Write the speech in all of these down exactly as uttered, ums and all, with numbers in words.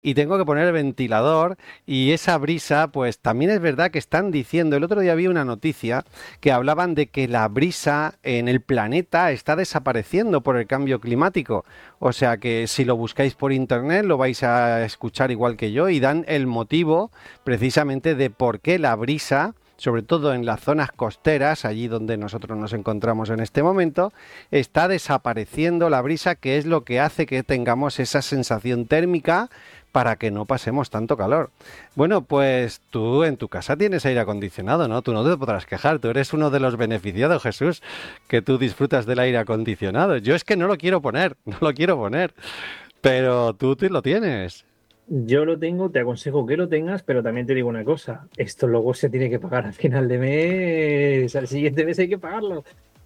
y tengo que poner el ventilador y esa brisa, pues también es verdad que están diciendo, el otro día vi una noticia que hablaban de que la brisa en el planeta está desapareciendo por el cambio climático. O sea que si lo buscáis por internet lo vais a escuchar igual que yo y dan el motivo precisamente de por qué la brisa, sobre todo en las zonas costeras, allí donde nosotros nos encontramos en este momento, está desapareciendo la brisa, que es lo que hace que tengamos esa sensación térmica para que no pasemos tanto calor. Bueno, pues tú en tu casa tienes aire acondicionado, ¿no? Tú no te podrás quejar, tú eres uno de los beneficiados, Jesús, que tú disfrutas del aire acondicionado. Yo es que no lo quiero poner, no lo quiero poner, pero tú te lo tienes. Yo lo tengo, te aconsejo que lo tengas, pero también te digo una cosa, esto luego se tiene que pagar al final de mes, al siguiente mes hay que pagarlo.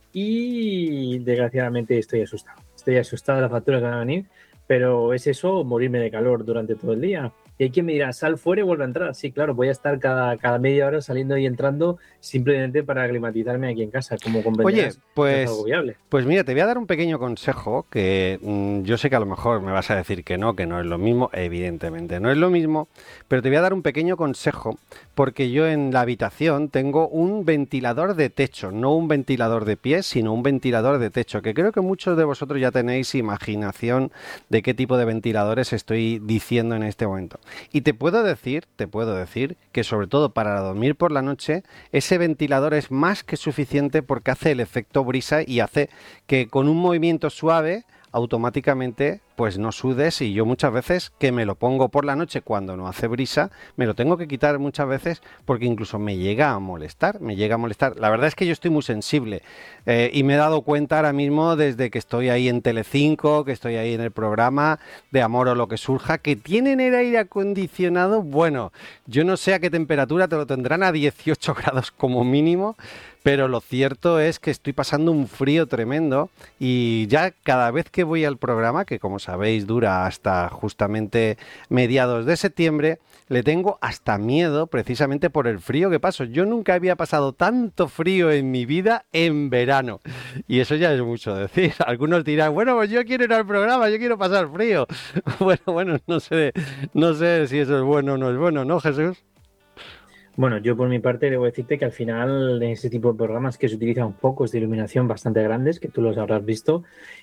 Y desgraciadamente estoy asustado, estoy asustado de la factura que va a venir, pero es eso, morirme de calor durante todo el día. Y hay quien me dirá, sal fuera y vuelve a entrar. Sí, claro, voy a estar cada, cada media hora saliendo y entrando simplemente para aclimatizarme aquí en casa. Como Oye, comprenderás, no es algo pues, viable. pues mira, te voy a dar un pequeño consejo que mm, yo sé que a lo mejor me vas a decir que no, que no es lo mismo, evidentemente no es lo mismo, pero te voy a dar un pequeño consejo porque yo en la habitación tengo un ventilador de techo, no un ventilador de pies, sino un ventilador de techo, que creo que muchos de vosotros ya tenéis imaginación de qué tipo de ventiladores estoy diciendo en este momento. Y te puedo decir, te puedo decir que sobre todo para dormir por la noche, ese ventilador es más que suficiente porque hace el efecto brisa y hace que con un movimiento suave automáticamente pues no sudes, y yo muchas veces que me lo pongo por la noche cuando no hace brisa, me lo tengo que quitar muchas veces porque incluso me llega a molestar, me llega a molestar. La verdad es que yo estoy muy sensible eh, y me he dado cuenta ahora mismo desde que estoy ahí en Telecinco, que estoy ahí en el programa de Amor o lo que surja, que tienen el aire acondicionado, bueno, yo no sé a qué temperatura, te lo tendrán a dieciocho grados como mínimo, pero lo cierto es que estoy pasando un frío tremendo y ya cada vez que voy al programa, que como sabéis dura hasta justamente mediados de septiembre, le tengo hasta miedo precisamente por el frío que paso. Yo nunca había pasado tanto frío en mi vida en verano y eso ya es mucho decir. Algunos dirán, bueno, pues yo quiero ir al programa, yo quiero pasar frío. Bueno, bueno, no sé, no sé si eso es bueno o no es bueno, ¿no, Jesús? Bueno, yo por mi parte debo decirte que al final en ese tipo de programas que se utilizan focos de iluminación bastante grandes, que tú los habrás visto,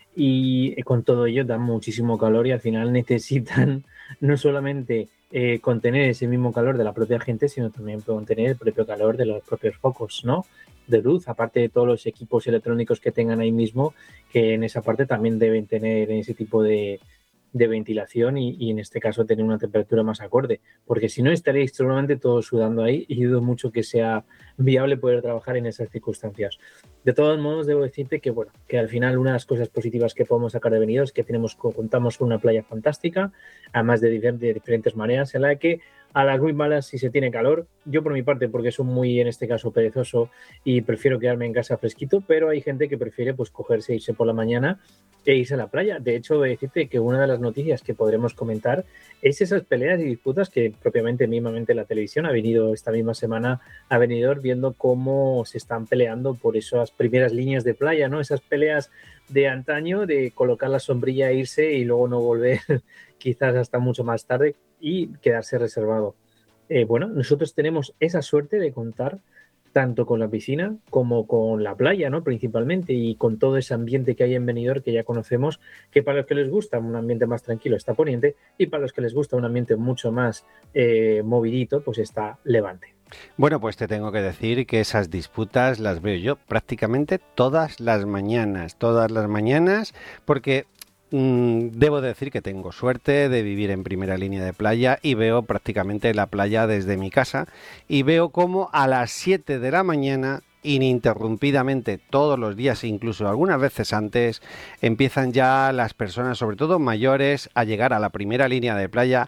y con todo ello dan muchísimo calor y al final necesitan no solamente eh, contener ese mismo calor de la propia gente, sino también contener el propio calor de los propios focos, ¿no? De luz, aparte de todos los equipos electrónicos que tengan ahí mismo, que en esa parte también deben tener ese tipo de, de ventilación y, y en este caso tener una temperatura más acorde, porque si no estaréis seguramente todos sudando ahí y dudo mucho que sea viable poder trabajar en esas circunstancias. De todos modos, debo decirte que, bueno, que al final una de las cosas positivas que podemos sacar de venido es que tenemos, contamos con una playa fantástica, además de, de diferentes maneras, en la que a las muy malas si se tiene calor, yo por mi parte, porque soy muy en este caso perezoso y prefiero quedarme en casa fresquito, pero hay gente que prefiere pues cogerse, e irse por la mañana e irse a la playa. De hecho, voy a decirte que una de las noticias que podremos comentar es esas peleas y disputas que propiamente mismamente la televisión ha venido esta misma semana a venidor viendo cómo se están peleando por esas primeras líneas de playa, ¿no? Esas peleas de antaño, de colocar la sombrilla e irse y luego no volver quizás hasta mucho más tarde y quedarse reservado. Eh, bueno, nosotros tenemos esa suerte de contar tanto con la piscina como con la playa, ¿no? Principalmente, y con todo ese ambiente que hay en Benidorm que ya conocemos, que para los que les gusta un ambiente más tranquilo está Poniente, y para los que les gusta un ambiente mucho más eh, movidito, pues está Levante. Bueno, pues te tengo que decir que esas disputas las veo yo prácticamente todas las mañanas, todas las mañanas, porque mmm, debo decir que tengo suerte de vivir en primera línea de playa y veo prácticamente la playa desde mi casa y veo como a las siete de la mañana ininterrumpidamente todos los días, incluso algunas veces antes, empiezan ya las personas, sobre todo mayores, a llegar a la primera línea de playa,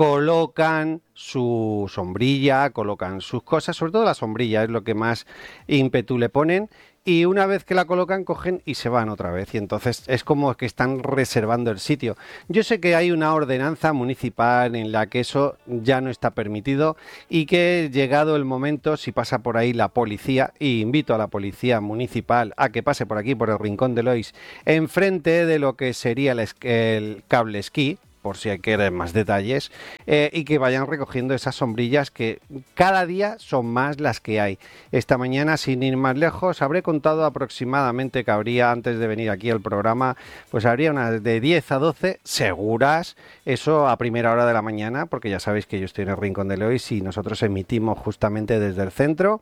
colocan su sombrilla, colocan sus cosas, sobre todo la sombrilla es lo que más ímpetu le ponen, y una vez que la colocan cogen y se van otra vez y entonces es como que están reservando el sitio. Yo sé que hay una ordenanza municipal en la que eso ya no está permitido y que llegado el momento, si pasa por ahí la policía, y invito a la policía municipal a que pase por aquí por el Rincón de Lois enfrente de lo que sería el, el cable esquí, por si hay que querer más detalles, eh, y que vayan recogiendo esas sombrillas que cada día son más las que hay. Esta mañana, sin ir más lejos, habré contado aproximadamente que habría, antes de venir aquí al programa, pues habría unas de diez a doce seguras, eso a primera hora de la mañana, porque ya sabéis que yo estoy en el Rincón de Leois y nosotros emitimos justamente desde el centro,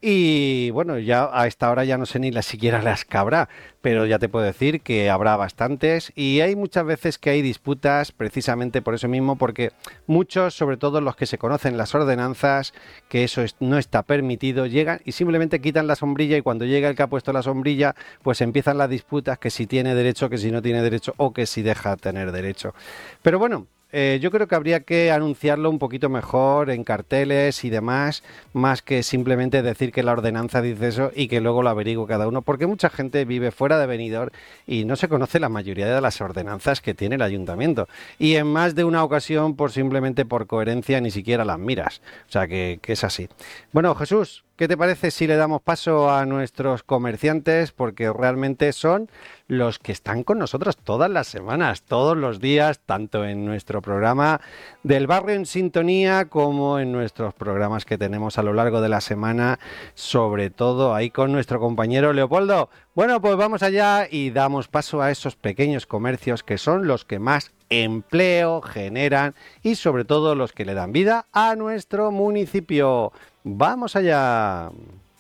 y bueno, ya a esta hora ya no sé ni la, siquiera las que habrá, pero ya te puedo decir que habrá bastantes, y hay muchas veces que hay disputas precisamente por eso mismo, porque muchos, sobre todo los que se conocen las ordenanzas, que eso es, no está permitido, llegan y simplemente quitan la sombrilla, y cuando llega el que ha puesto la sombrilla, pues empiezan las disputas, que si tiene derecho, que si no tiene derecho, o que si deja tener derecho. Pero bueno, Eh, yo creo que habría que anunciarlo un poquito mejor en carteles y demás, más que simplemente decir que la ordenanza dice eso y que luego lo averigüe cada uno, porque mucha gente vive fuera de Benidorm y no se conoce la mayoría de las ordenanzas que tiene el ayuntamiento, y en más de una ocasión, por simplemente por coherencia, ni siquiera las miras, o sea que, que es así. Bueno, Jesús, ¿qué te parece si le damos paso a nuestros comerciantes? Porque realmente son los que están con nosotros todas las semanas, todos los días, tanto en nuestro programa del Barrio en Sintonía como en nuestros programas que tenemos a lo largo de la semana, sobre todo ahí con nuestro compañero Leopoldo. Bueno, pues vamos allá y damos paso a esos pequeños comercios que son los que más empleo generan y sobre todo los que le dan vida a nuestro municipio. ¡Vamos allá!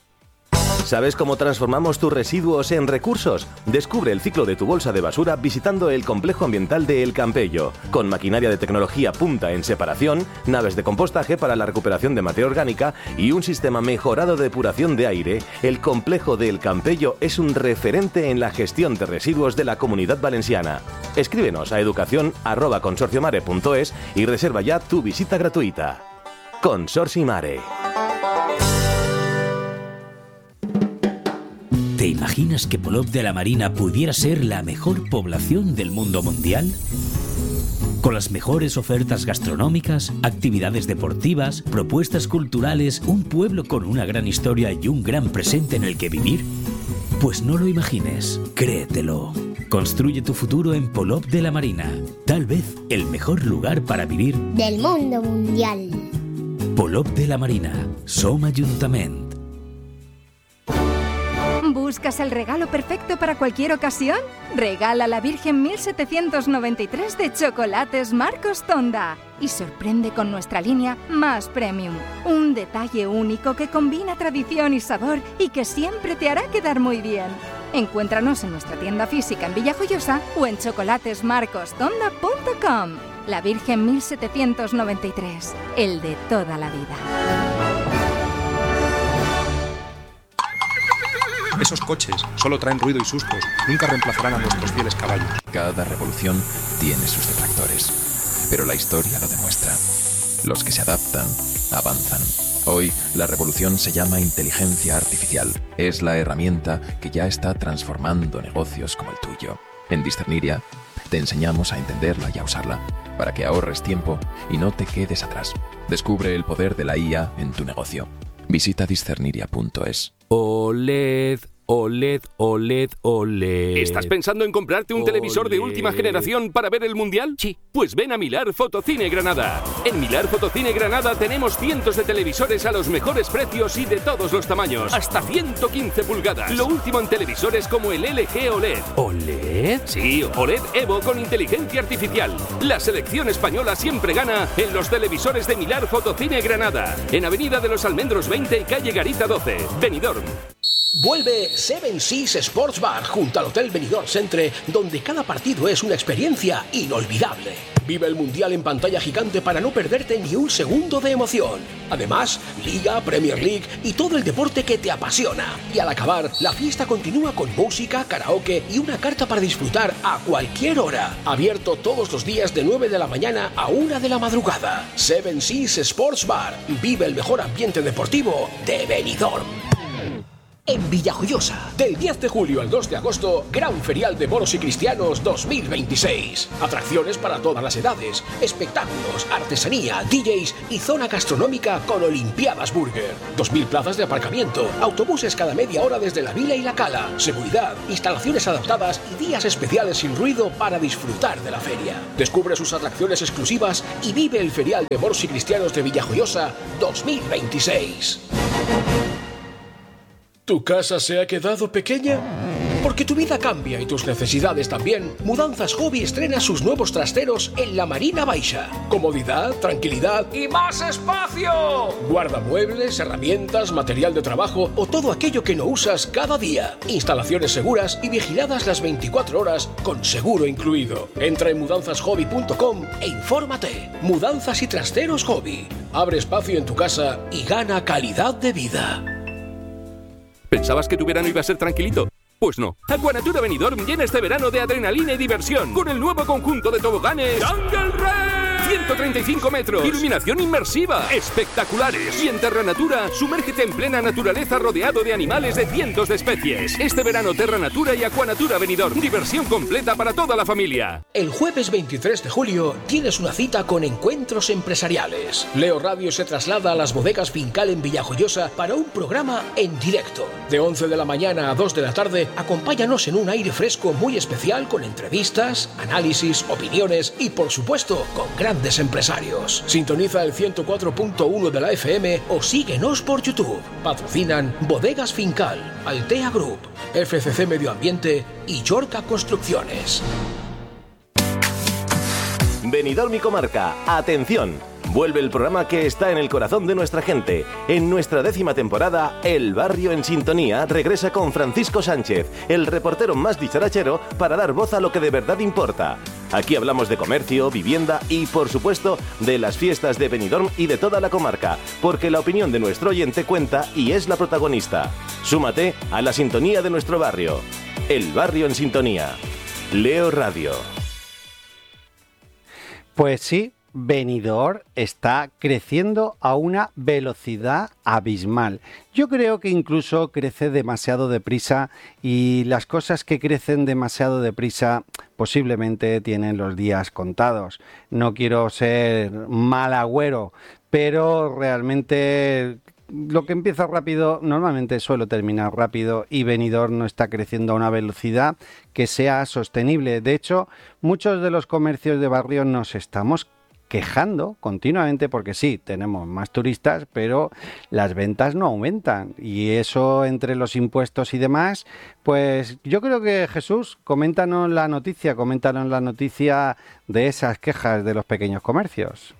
¿Sabes cómo transformamos tus residuos en recursos? Descubre el ciclo de tu bolsa de basura visitando el complejo ambiental de El Campello, con maquinaria de tecnología punta en separación, naves de compostaje para la recuperación de materia orgánica y un sistema mejorado de depuración de aire. El complejo de El Campello es un referente en la gestión de residuos de la Comunidad Valenciana. Escríbenos a educación arroba consorciomare punto es y reserva ya tu visita gratuita. Consorcio Mare. ¿Te imaginas que Polop de la Marina pudiera ser la mejor población del mundo mundial? Con las mejores ofertas gastronómicas, actividades deportivas, propuestas culturales, un pueblo con una gran historia y un gran presente en el que vivir. Pues no lo imagines, créetelo. Construye tu futuro en Polop de la Marina. Tal vez el mejor lugar para vivir del mundo mundial. Polop de la Marina, Som Ajuntament. ¿Buscas el regalo perfecto para cualquier ocasión? Regala la Virgen mil setecientos noventa y tres de Chocolates Marcos Tonda y sorprende con nuestra línea Más Premium. Un detalle único que combina tradición y sabor y que siempre te hará quedar muy bien. Encuéntranos en nuestra tienda física en Villajoyosa o en chocolates marcos tonda punto com. La Virgen mil setecientos noventa y tres, el de toda la vida. Esos coches solo traen ruido y sustos, nunca reemplazarán a nuestros fieles caballos. Cada revolución tiene sus detractores, pero la historia lo demuestra. Los que se adaptan, avanzan. Hoy, la revolución se llama inteligencia artificial. Es la herramienta que ya está transformando negocios como el tuyo. En Discerniria, te enseñamos a entenderla y a usarla, para que ahorres tiempo y no te quedes atrás. Descubre el poder de la I A en tu negocio. Visita discerniria punto es. O L E D, O L E D, O L E D, O L E D. ¿Estás pensando en comprarte un O L E D. televisor de última generación para ver el Mundial? Sí. Pues ven a Milar Fotocine Granada. En Milar Fotocine Granada tenemos cientos de televisores a los mejores precios y de todos los tamaños. Hasta ciento quince pulgadas. Lo último en televisores como el L G O L E D. ¿O L E D? Sí, O L E D Evo con inteligencia artificial. La selección española siempre gana en los televisores de Milar Fotocine Granada. En Avenida de los Almendros veinte y calle Garita doce. Benidorm. Vuelve Seven Seas Sports Bar junto al Hotel Benidorm Centre, donde cada partido es una experiencia inolvidable. Vive el Mundial en pantalla gigante para no perderte ni un segundo de emoción. Además, Liga, Premier League y todo el deporte que te apasiona. Y al acabar, la fiesta continúa con música, karaoke y una carta para disfrutar a cualquier hora. Abierto todos los días de nueve de la mañana a una de la madrugada. Seven Seas Sports Bar. Vive el mejor ambiente deportivo de Benidorm. en Villajoyosa. Del diez de julio al dos de agosto, Gran Ferial de Moros y Cristianos dos mil veintiséis. Atracciones para todas las edades, espectáculos, artesanía, D Js y zona gastronómica con Olimpiadas Burger. dos mil plazas de aparcamiento, autobuses cada media hora desde la Vila y la Cala, seguridad, instalaciones adaptadas y días especiales sin ruido para disfrutar de la feria. Descubre sus atracciones exclusivas y vive el Ferial de Moros y Cristianos de Villajoyosa dos mil veintiséis. ¿Tu casa se ha quedado pequeña? Porque tu vida cambia y tus necesidades también. Mudanzas Hobby estrena sus nuevos trasteros en la Marina Baixa. Comodidad, tranquilidad y más espacio. Guarda muebles, herramientas, material de trabajo o todo aquello que no usas cada día. Instalaciones seguras y vigiladas las veinticuatro horas con seguro incluido. Entra en mudanzas hobby punto com e infórmate. Mudanzas y trasteros Hobby. Abre espacio en tu casa y gana calidad de vida. ¿Pensabas que tu verano iba a ser tranquilito? Pues no. Aquanatura Benidorm llena este verano de adrenalina y diversión con el nuevo conjunto de toboganes Jungle Race. ciento treinta y cinco metros, iluminación inmersiva, espectaculares. Y en Terra Natura, sumérgete en plena naturaleza rodeado de animales de cientos de especies. Este verano Terra Natura y Aquanatura Benidorm, diversión completa para toda la familia. El jueves veintitrés de julio tienes una cita con Encuentros Empresariales. Leo Radio se traslada a las bodegas Fincal en Villajoyosa para un programa en directo. De once de la mañana a dos de la tarde, acompáñanos en un aire fresco muy especial con entrevistas, análisis, opiniones y, por supuesto, con grandes empresarios. Sintoniza el ciento cuatro punto uno de la F M o síguenos por YouTube. Patrocinan Bodegas Fincal, Altea Group, F C C Medio Ambiente y Yorca Construcciones. Benidorm y Comarca, atención. Vuelve el programa que está en el corazón de nuestra gente. En nuestra décima temporada, El Barrio en Sintonía regresa con Francisco Sánchez, el reportero más dicharachero, para dar voz a lo que de verdad importa. Aquí hablamos de comercio, vivienda y, por supuesto, de las fiestas de Benidorm y de toda la comarca, porque la opinión de nuestro oyente cuenta y es la protagonista. Súmate a la sintonía de nuestro barrio. El Barrio en Sintonía. Leo Radio. Pues sí. Benidorm está creciendo a una velocidad abismal. Yo creo que incluso crece demasiado deprisa y las cosas que crecen demasiado deprisa posiblemente tienen los días contados. No quiero ser mal agüero, pero realmente lo que empieza rápido normalmente suele terminar rápido y Benidorm no está creciendo a una velocidad que sea sostenible. De hecho, muchos de los comercios de barrio nos estamos quejando continuamente porque sí, tenemos más turistas, pero las ventas no aumentan y eso entre los impuestos y demás, pues yo creo que Jesús, coméntanos la noticia, coméntanos la noticia de esas quejas de los pequeños comercios.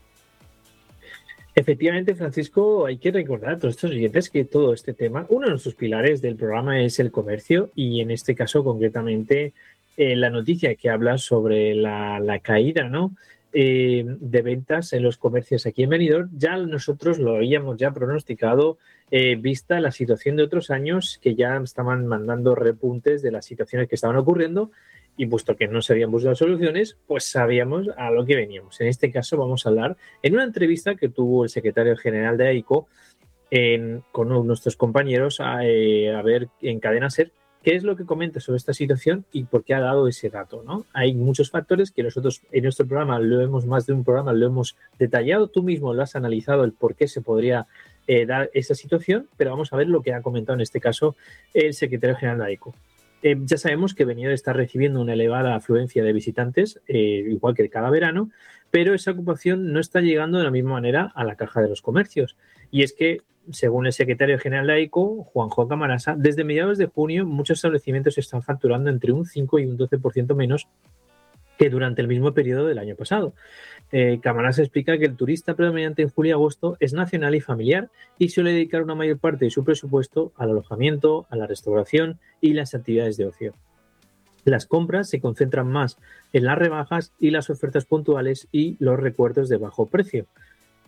Efectivamente, Francisco, hay que recordar a todos estos oyentes que todo este tema, uno de nuestros pilares del programa es el comercio y en este caso concretamente eh, la noticia que habla sobre la, la caída, ¿no? Eh, de ventas en los comercios aquí en Benidorm, ya nosotros lo habíamos ya pronosticado eh, vista la situación de otros años que ya estaban mandando repuntes de las situaciones que estaban ocurriendo y puesto que no se habían buscado soluciones, pues sabíamos a lo que veníamos. En este caso vamos a hablar en una entrevista que tuvo el secretario general de AICO en, con nuestros compañeros a, eh, a ver en Cadena SER qué es lo que comenta sobre esta situación y por qué ha dado ese dato, ¿no? Hay muchos factores que nosotros en nuestro programa, lo hemos más de un programa, lo hemos detallado, tú mismo lo has analizado, el por qué se podría eh, dar esa situación, pero vamos a ver lo que ha comentado en este caso el secretario general de AICO. Eh, ya sabemos que Benidorm está recibiendo una elevada afluencia de visitantes, eh, igual que cada verano, pero esa ocupación no está llegando de la misma manera a la caja de los comercios. Y es que, según el secretario general de AICO, Juanjo Camarasa, desde mediados de junio muchos establecimientos están facturando entre un cinco y un doce por ciento menos que durante el mismo periodo del año pasado. Eh, Camarasa explica que el turista predominante en julio y agosto es nacional y familiar y suele dedicar una mayor parte de su presupuesto al alojamiento, a la restauración y las actividades de ocio. Las compras se concentran más en las rebajas y las ofertas puntuales y los recuerdos de bajo precio.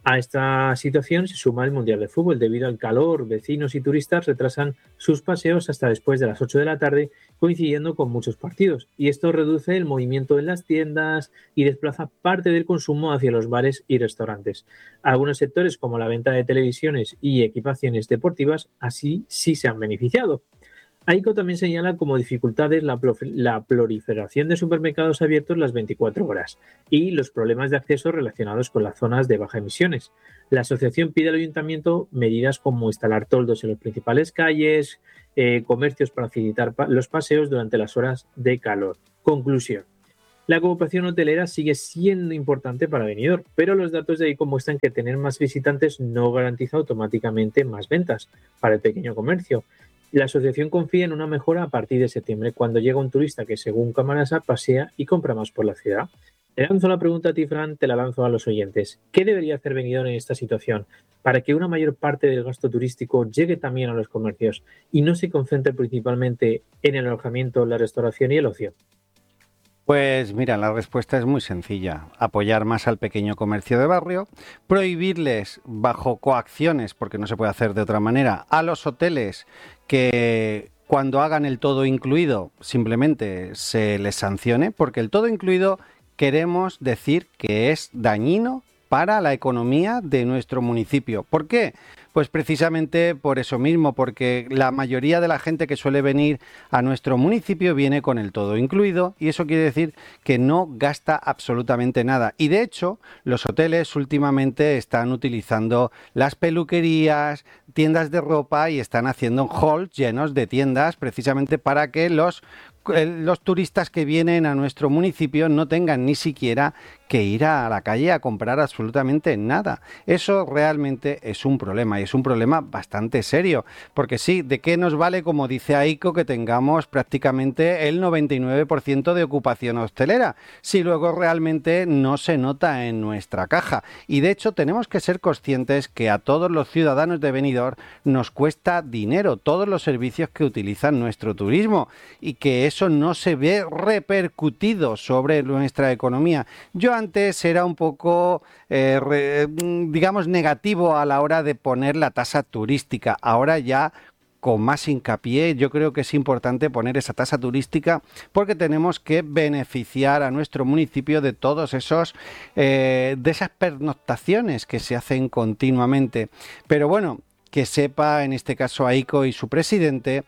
A esta situación se suma el Mundial de Fútbol. Debido al calor, vecinos y turistas retrasan sus paseos hasta después de las ocho de la tarde, coincidiendo con muchos partidos. Y esto reduce el movimiento en las tiendas y desplaza parte del consumo hacia los bares y restaurantes. Algunos sectores, como la venta de televisiones y equipaciones deportivas, así sí se han beneficiado. AICO también señala como dificultades la, la proliferación de supermercados abiertos las veinticuatro horas y los problemas de acceso relacionados con las zonas de baja emisiones. La asociación pide al ayuntamiento medidas como instalar toldos en las principales calles, eh, comercios para facilitar pa- los paseos durante las horas de calor. Conclusión. La ocupación hotelera sigue siendo importante para Benidorm, pero los datos de AICO muestran que tener más visitantes no garantiza automáticamente más ventas para el pequeño comercio. La asociación confía en una mejora a partir de septiembre, cuando llega un turista que, según Camarasa, pasea y compra más por la ciudad. Te lanzo la pregunta a ti, Fran, te la lanzo a los oyentes. ¿Qué debería hacer Benidorm en esta situación para que una mayor parte del gasto turístico llegue también a los comercios y no se concentre principalmente en el alojamiento, la restauración y el ocio? Pues mira, la respuesta es muy sencilla. Apoyar más al pequeño comercio de barrio, prohibirles bajo coacciones, porque no se puede hacer de otra manera, a los hoteles que cuando hagan el todo incluido simplemente se les sancione, porque el todo incluido queremos decir que es dañino para la economía de nuestro municipio. ¿Por qué? Pues precisamente por eso mismo, porque la mayoría de la gente que suele venir a nuestro municipio viene con el todo incluido y eso quiere decir que no gasta absolutamente nada. Y de hecho, los hoteles últimamente están utilizando las peluquerías, tiendas de ropa y están haciendo halls llenos de tiendas precisamente para que los los turistas que vienen a nuestro municipio no tengan ni siquiera que ir a la calle a comprar absolutamente nada. Eso realmente es un problema y es un problema bastante serio, porque sí, ¿de qué nos vale, como dice AICO, que tengamos prácticamente el noventa y nueve por ciento de ocupación hostelera si luego realmente no se nota en nuestra caja? Y de hecho tenemos que ser conscientes que a todos los ciudadanos de Benidorm nos cuesta dinero todos los servicios que utilizan nuestro turismo y que eso no se ve repercutido sobre nuestra economía. Yo antes era un poco, eh, re, digamos, negativo a la hora de poner la tasa turística. Ahora ya, con más hincapié, yo creo que es importante poner esa tasa turística porque tenemos que beneficiar a nuestro municipio de todos esos, eh, de esas pernoctaciones que se hacen continuamente. Pero bueno, que sepa en este caso AICO y su presidente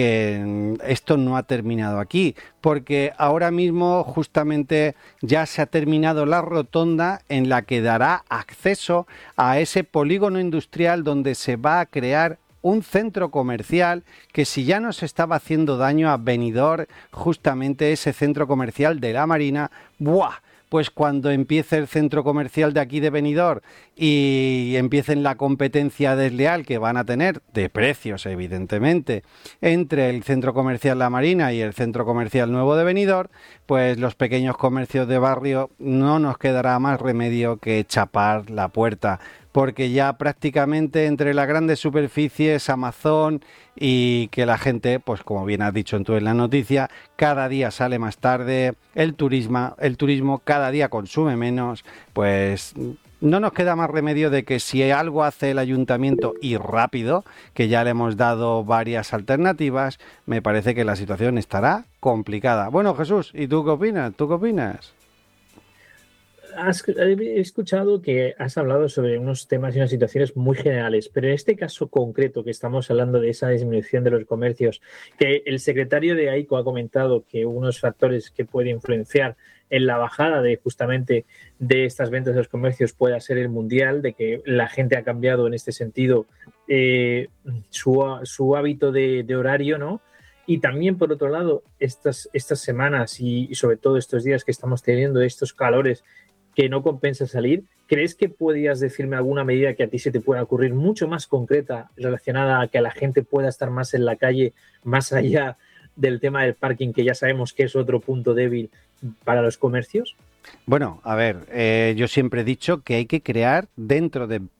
que esto no ha terminado aquí, porque ahora mismo justamente ya se ha terminado la rotonda en la que dará acceso a ese polígono industrial donde se va a crear un centro comercial que, si ya nos estaba haciendo daño a Benidorm, justamente ese centro comercial de la Marina, ¡buah! Pues cuando empiece el centro comercial de aquí de Benidorm y empiecen la competencia desleal que van a tener, de precios evidentemente, entre el centro comercial La Marina y el centro comercial nuevo de Benidorm, pues los pequeños comercios de barrio no nos quedará más remedio que chapar la puerta, porque ya prácticamente entre las grandes superficies, Amazon y que la gente, pues como bien has dicho tú en la noticia, cada día sale más tarde, el turismo, el turismo cada día consume menos, pues no nos queda más remedio de que si algo hace el ayuntamiento y rápido, que ya le hemos dado varias alternativas, me parece que la situación estará complicada. Bueno, Jesús, ¿y tú qué opinas? ¿Tú qué opinas? Has, he escuchado que has hablado sobre unos temas y unas situaciones muy generales, pero en este caso concreto que estamos hablando de esa disminución de los comercios, que el secretario de AICO ha comentado que unos factores que pueden influenciar en la bajada de justamente de estas ventas de los comercios pueda ser el mundial, de que la gente ha cambiado en este sentido eh, su, su hábito de, de horario, ¿no? Y también, por otro lado, estas, estas semanas y, y sobre todo estos días que estamos teniendo, estos calores que no compensa salir, ¿crees que podrías decirme alguna medida que a ti se te pueda ocurrir mucho más concreta relacionada a que la gente pueda estar más en la calle, más allá del tema del parking, que ya sabemos que es otro punto débil para los comercios? Bueno, a ver, eh, yo siempre he dicho que hay que crear dentro de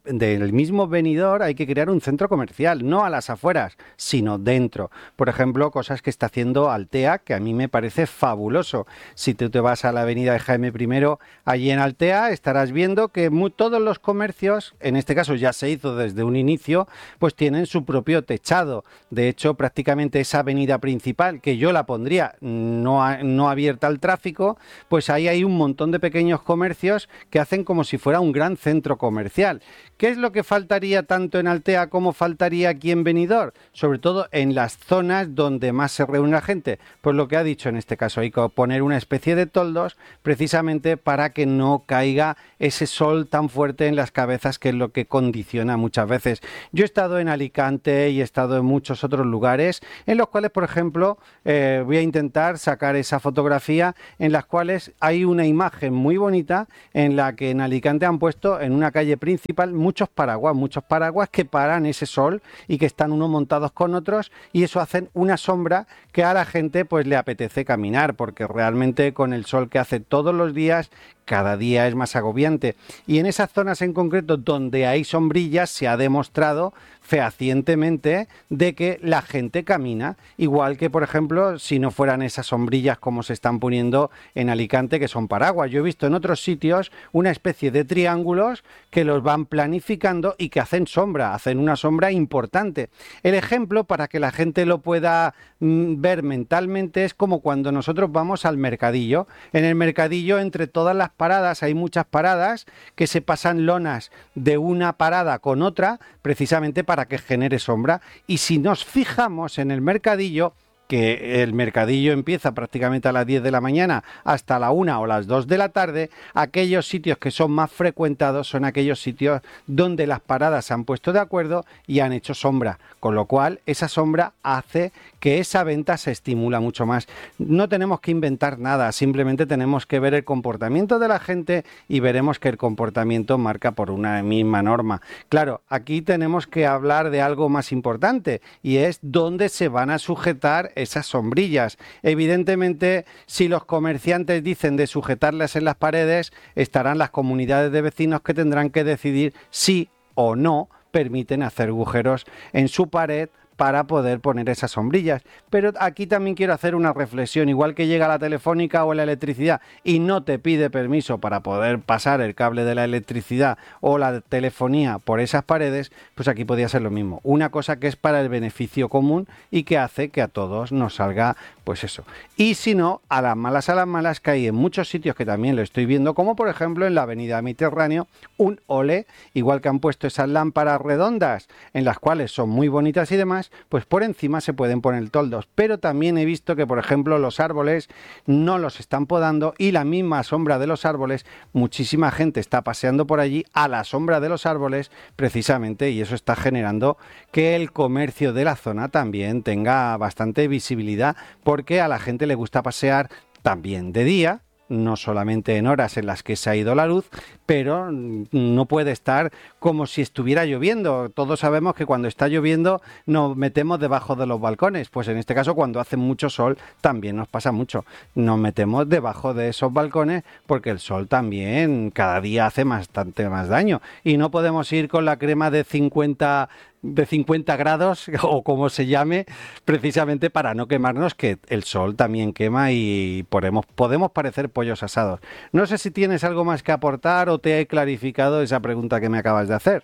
del mismo Benidorm hay que crear un centro comercial, no a las afueras, sino dentro. Por ejemplo, cosas que está haciendo Altea, que a mí me parece fabuloso. Si tú te vas a la avenida de Jaime I, allí en Altea, estarás viendo que muy, todos los comercios, en este caso ya se hizo desde un inicio, pues tienen su propio techado. De hecho, prácticamente esa avenida principal, que yo la pondría no, a, no abierta al tráfico, pues ahí hay un montón de pequeños comercios que hacen como si fuera un gran centro comercial. ¿Qué es lo que faltaría tanto en Altea como faltaría aquí en Benidorm? Sobre todo en las zonas donde más se reúne la gente. Pues lo que ha dicho en este caso, hay que poner una especie de toldos precisamente para que no caiga ese sol tan fuerte en las cabezas, que es lo que condiciona muchas veces. Yo he estado en Alicante y he estado en muchos otros lugares en los cuales, por ejemplo, eh, voy a intentar sacar esa fotografía en las cuales hay una imagen muy bonita en la que en Alicante han puesto en una calle principal muchos paraguas, muchos paraguas que paran ese sol y que están unos montados con otros, y eso hacen una sombra que a la gente pues le apetece caminar, porque realmente con el sol que hace todos los días, cada día es más agobiante. Y en esas zonas en concreto donde hay sombrillas se ha demostrado fehacientemente de que la gente camina, igual que por ejemplo si no fueran esas sombrillas como se están poniendo en Alicante, que son paraguas. Yo he visto en otros sitios una especie de triángulos que los van planificando y que hacen sombra, hacen una sombra importante. El ejemplo, para que la gente lo pueda mm, ver mentalmente, es como cuando nosotros vamos al mercadillo. En el mercadillo, entre todas las paradas, hay muchas paradas que se pasan lonas de una parada con otra, precisamente para que genere sombra. Y si nos fijamos en el mercadillo, que el mercadillo empieza prácticamente a las diez de la mañana hasta la una o las dos de la tarde, aquellos sitios que son más frecuentados son aquellos sitios donde las paradas se han puesto de acuerdo y han hecho sombra, con lo cual esa sombra hace que esa venta se estimula mucho más. No tenemos que inventar nada, simplemente tenemos que ver el comportamiento de la gente y veremos que el comportamiento marca por una misma norma. Claro, aquí tenemos que hablar de algo más importante, y es dónde se van a sujetar esas sombrillas. Evidentemente, si los comerciantes dicen de sujetarlas en las paredes, estarán las comunidades de vecinos que tendrán que decidir si o no permiten hacer agujeros en su pared para poder poner esas sombrillas. Pero aquí también quiero hacer una reflexión. Igual que llega la telefónica o la electricidad y no te pide permiso para poder pasar el cable de la electricidad o la telefonía por esas paredes, pues aquí podría ser lo mismo. Una cosa que es para el beneficio común y que hace que a todos nos salga pues eso. Y si no, a las malas a las malas, que hay en muchos sitios que también lo estoy viendo, como por ejemplo en la avenida Mediterráneo, un ole, igual que han puesto esas lámparas redondas en las cuales son muy bonitas y demás, pues por encima se pueden poner toldos. Pero también he visto que, por ejemplo, los árboles no los están podando, y la misma sombra de los árboles, muchísima gente está paseando por allí a la sombra de los árboles precisamente, y eso está generando que el comercio de la zona también tenga bastante visibilidad, porque a la gente le gusta pasear también de día, no solamente en horas en las que se ha ido la luz, pero no puede estar como si estuviera lloviendo. Todos sabemos que cuando está lloviendo nos metemos debajo de los balcones, pues en este caso cuando hace mucho sol también nos pasa mucho. Nos metemos debajo de esos balcones porque el sol también cada día hace bastante más daño, y no podemos ir con la crema de cincuenta de cincuenta grados o como se llame, precisamente para no quemarnos, que el sol también quema y podemos, podemos parecer pollos asados. No sé si tienes algo más que aportar o te he clarificado esa pregunta que me acabas de hacer.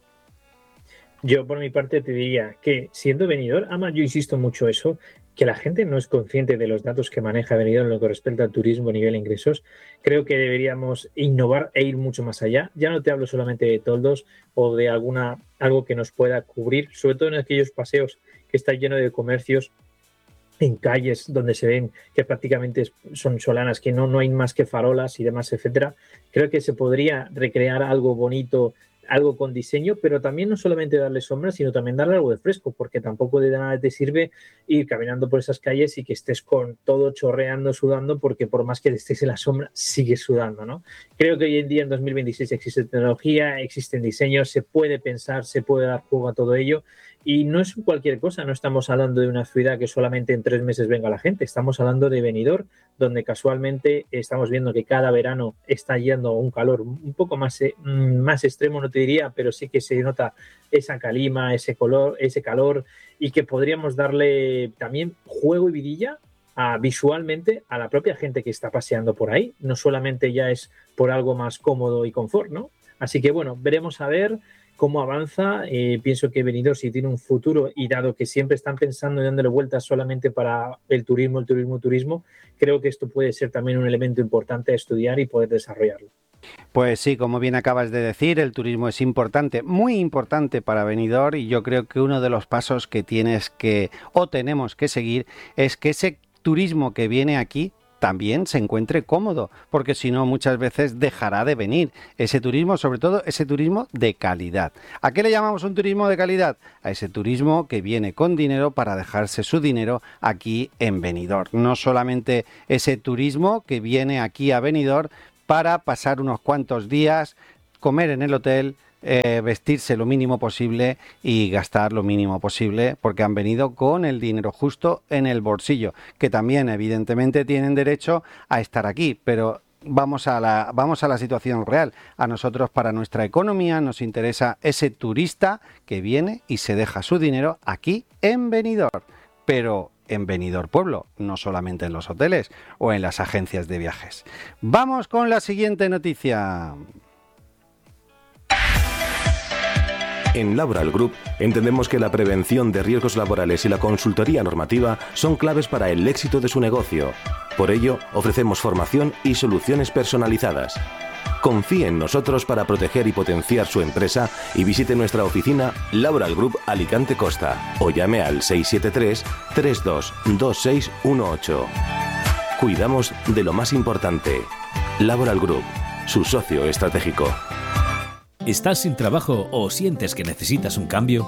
Yo por mi parte te diría que siendo Benidorm, además yo insisto mucho eso, que la gente no es consciente de los datos que maneja Benidorm en lo que respecta al turismo a nivel de ingresos. Creo que deberíamos innovar e ir mucho más allá. Ya no te hablo solamente de toldos o de alguna algo que nos pueda cubrir, sobre todo en aquellos paseos que está lleno de comercios en calles donde se ven que prácticamente son solanas, que no, no hay más que farolas y demás, etcétera. Creo que se podría recrear algo bonito, algo con diseño, pero también no solamente darle sombra, sino también darle algo de fresco, porque tampoco de nada te sirve ir caminando por esas calles y que estés con todo chorreando, sudando, porque por más que estés en la sombra, sigues sudando, ¿no? Creo que hoy en día, en dos mil veintiséis, existe tecnología, existen diseños, se puede pensar, se puede dar juego a todo ello, Y no es cualquier cosa, no estamos hablando de una ciudad que solamente en tres meses venga la gente, estamos hablando de Benidorm, donde casualmente estamos viendo que cada verano está yendo a un calor un poco más, más extremo, no te diría, pero sí que se nota esa calima, ese color, ese calor, y que podríamos darle también juego y vidilla a, visualmente a la propia gente que está paseando por ahí, no solamente ya es por algo más cómodo y confort, ¿no? Así que bueno, veremos a ver cómo avanza. Eh, pienso que Benidorm sí tiene un futuro, y dado que siempre están pensando en dándole vueltas solamente para el turismo, el turismo, el turismo, creo que esto puede ser también un elemento importante a estudiar y poder desarrollarlo. Pues sí, como bien acabas de decir, el turismo es importante, muy importante para Benidorm, y yo creo que uno de los pasos que tienes que, o tenemos que seguir, es que ese turismo que viene aquí también se encuentre cómodo, porque si no muchas veces dejará de venir ese turismo, sobre todo ese turismo de calidad. ¿A qué le llamamos un turismo de calidad? A ese turismo que viene con dinero para dejarse su dinero aquí en Benidorm. No solamente ese turismo que viene aquí a Benidorm para pasar unos cuantos días, comer en el hotel, Eh, vestirse lo mínimo posible y gastar lo mínimo posible, porque han venido con el dinero justo en el bolsillo, que también evidentemente tienen derecho a estar aquí, pero vamos a la, vamos a la situación real. A nosotros, para nuestra economía, nos interesa ese turista que viene y se deja su dinero aquí en Benidorm, pero en Benidorm Pueblo, no solamente en los hoteles o en las agencias de viajes. Vamos con la siguiente noticia. En Laboral Group entendemos que la prevención de riesgos laborales y la consultoría normativa son claves para el éxito de su negocio. Por ello, ofrecemos formación y soluciones personalizadas. Confíe en nosotros para proteger y potenciar su empresa y visite nuestra oficina Laboral Group Alicante Costa o llame al seis siete tres, tres dos dos seis uno ocho. Cuidamos de lo más importante. Laboral Group, su socio estratégico. ¿Estás sin trabajo o sientes que necesitas un cambio?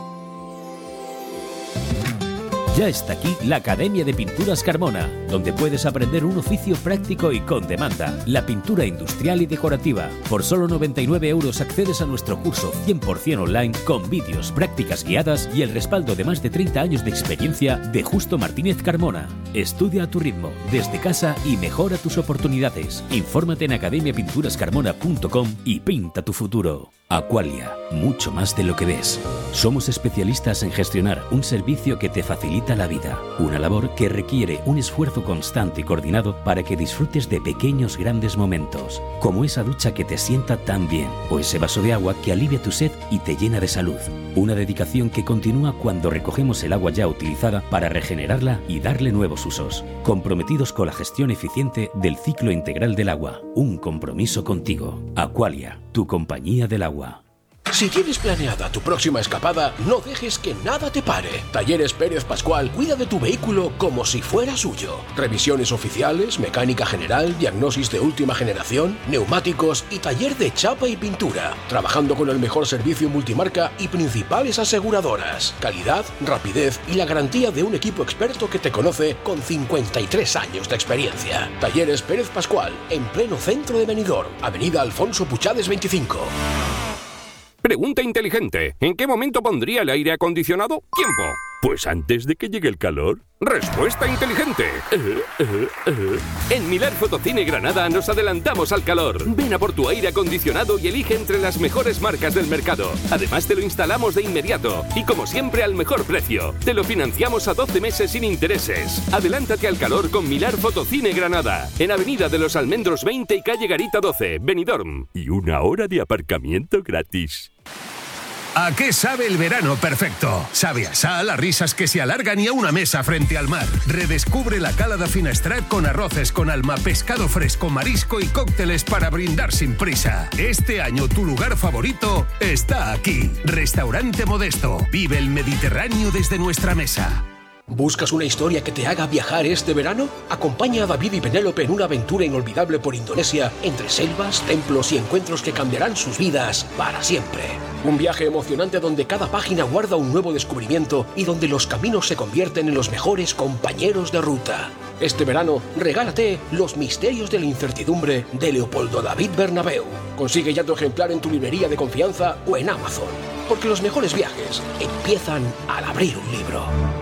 Ya está aquí la Academia de Pinturas Carmona, donde puedes aprender un oficio práctico y con demanda, la pintura industrial y decorativa. Por solo noventa y nueve euros accedes a nuestro curso cien por ciento online con vídeos, prácticas guiadas y el respaldo de más de treinta años de experiencia de Justo Martínez Carmona. Estudia a tu ritmo, desde casa y mejora tus oportunidades. Infórmate en academia pinturas carmona punto com y pinta tu futuro. Aqualia, mucho más de lo que ves. Somos especialistas en gestionar un servicio que te facilita la vida, una labor que requiere un esfuerzo constante y coordinado para que disfrutes de pequeños grandes momentos, como esa ducha que te sienta tan bien, o ese vaso de agua que alivia tu sed y te llena de salud. Una dedicación que continúa cuando recogemos el agua ya utilizada para regenerarla y darle nuevos usos. Comprometidos con la gestión eficiente del ciclo integral del agua. Un compromiso contigo. Aqualia, tu compañía del agua. Si tienes planeada tu próxima escapada, no dejes que nada te pare. Talleres Pérez Pascual cuida de tu vehículo como si fuera suyo. Revisiones oficiales, mecánica general, diagnosis de última generación, neumáticos y taller de chapa y pintura. Trabajando con el mejor servicio multimarca y principales aseguradoras. Calidad, rapidez y la garantía de un equipo experto que te conoce con cincuenta y tres años de experiencia. Talleres Pérez Pascual, en pleno centro de Benidorm, avenida Alfonso Puchades veinticinco. Pregunta inteligente. ¿En qué momento pondría el aire acondicionado? Tiempo. Pues antes de que llegue el calor. Respuesta inteligente. Uh, uh, uh. En Milar Fotocine Granada nos adelantamos al calor. Ven a por tu aire acondicionado y elige entre las mejores marcas del mercado. Además te lo instalamos de inmediato y como siempre al mejor precio. Te lo financiamos a doce meses sin intereses. Adelántate al calor con Milar Fotocine Granada. En Avenida de los Almendros veinte y calle Garita doce, Benidorm. Y una hora de aparcamiento gratis. ¿A qué sabe el verano perfecto? Sabe a sal, a risas que se alargan y a una mesa frente al mar. Redescubre la Cala da Finestrat con arroces con alma, pescado fresco, marisco y cócteles para brindar sin prisa. Este año tu lugar favorito está aquí. Restaurante Modesto. Vive el Mediterráneo desde nuestra mesa. ¿Buscas una historia que te haga viajar este verano? Acompaña a David y Penélope en una aventura inolvidable por Indonesia, entre selvas, templos y encuentros que cambiarán sus vidas para siempre. Un viaje emocionante donde cada página guarda un nuevo descubrimiento y donde los caminos se convierten en los mejores compañeros de ruta. Este verano, regálate Los misterios de la incertidumbre de Leopoldo David Bernabeu. Consigue ya tu ejemplar en tu librería de confianza o en Amazon. Porque los mejores viajes empiezan al abrir un libro.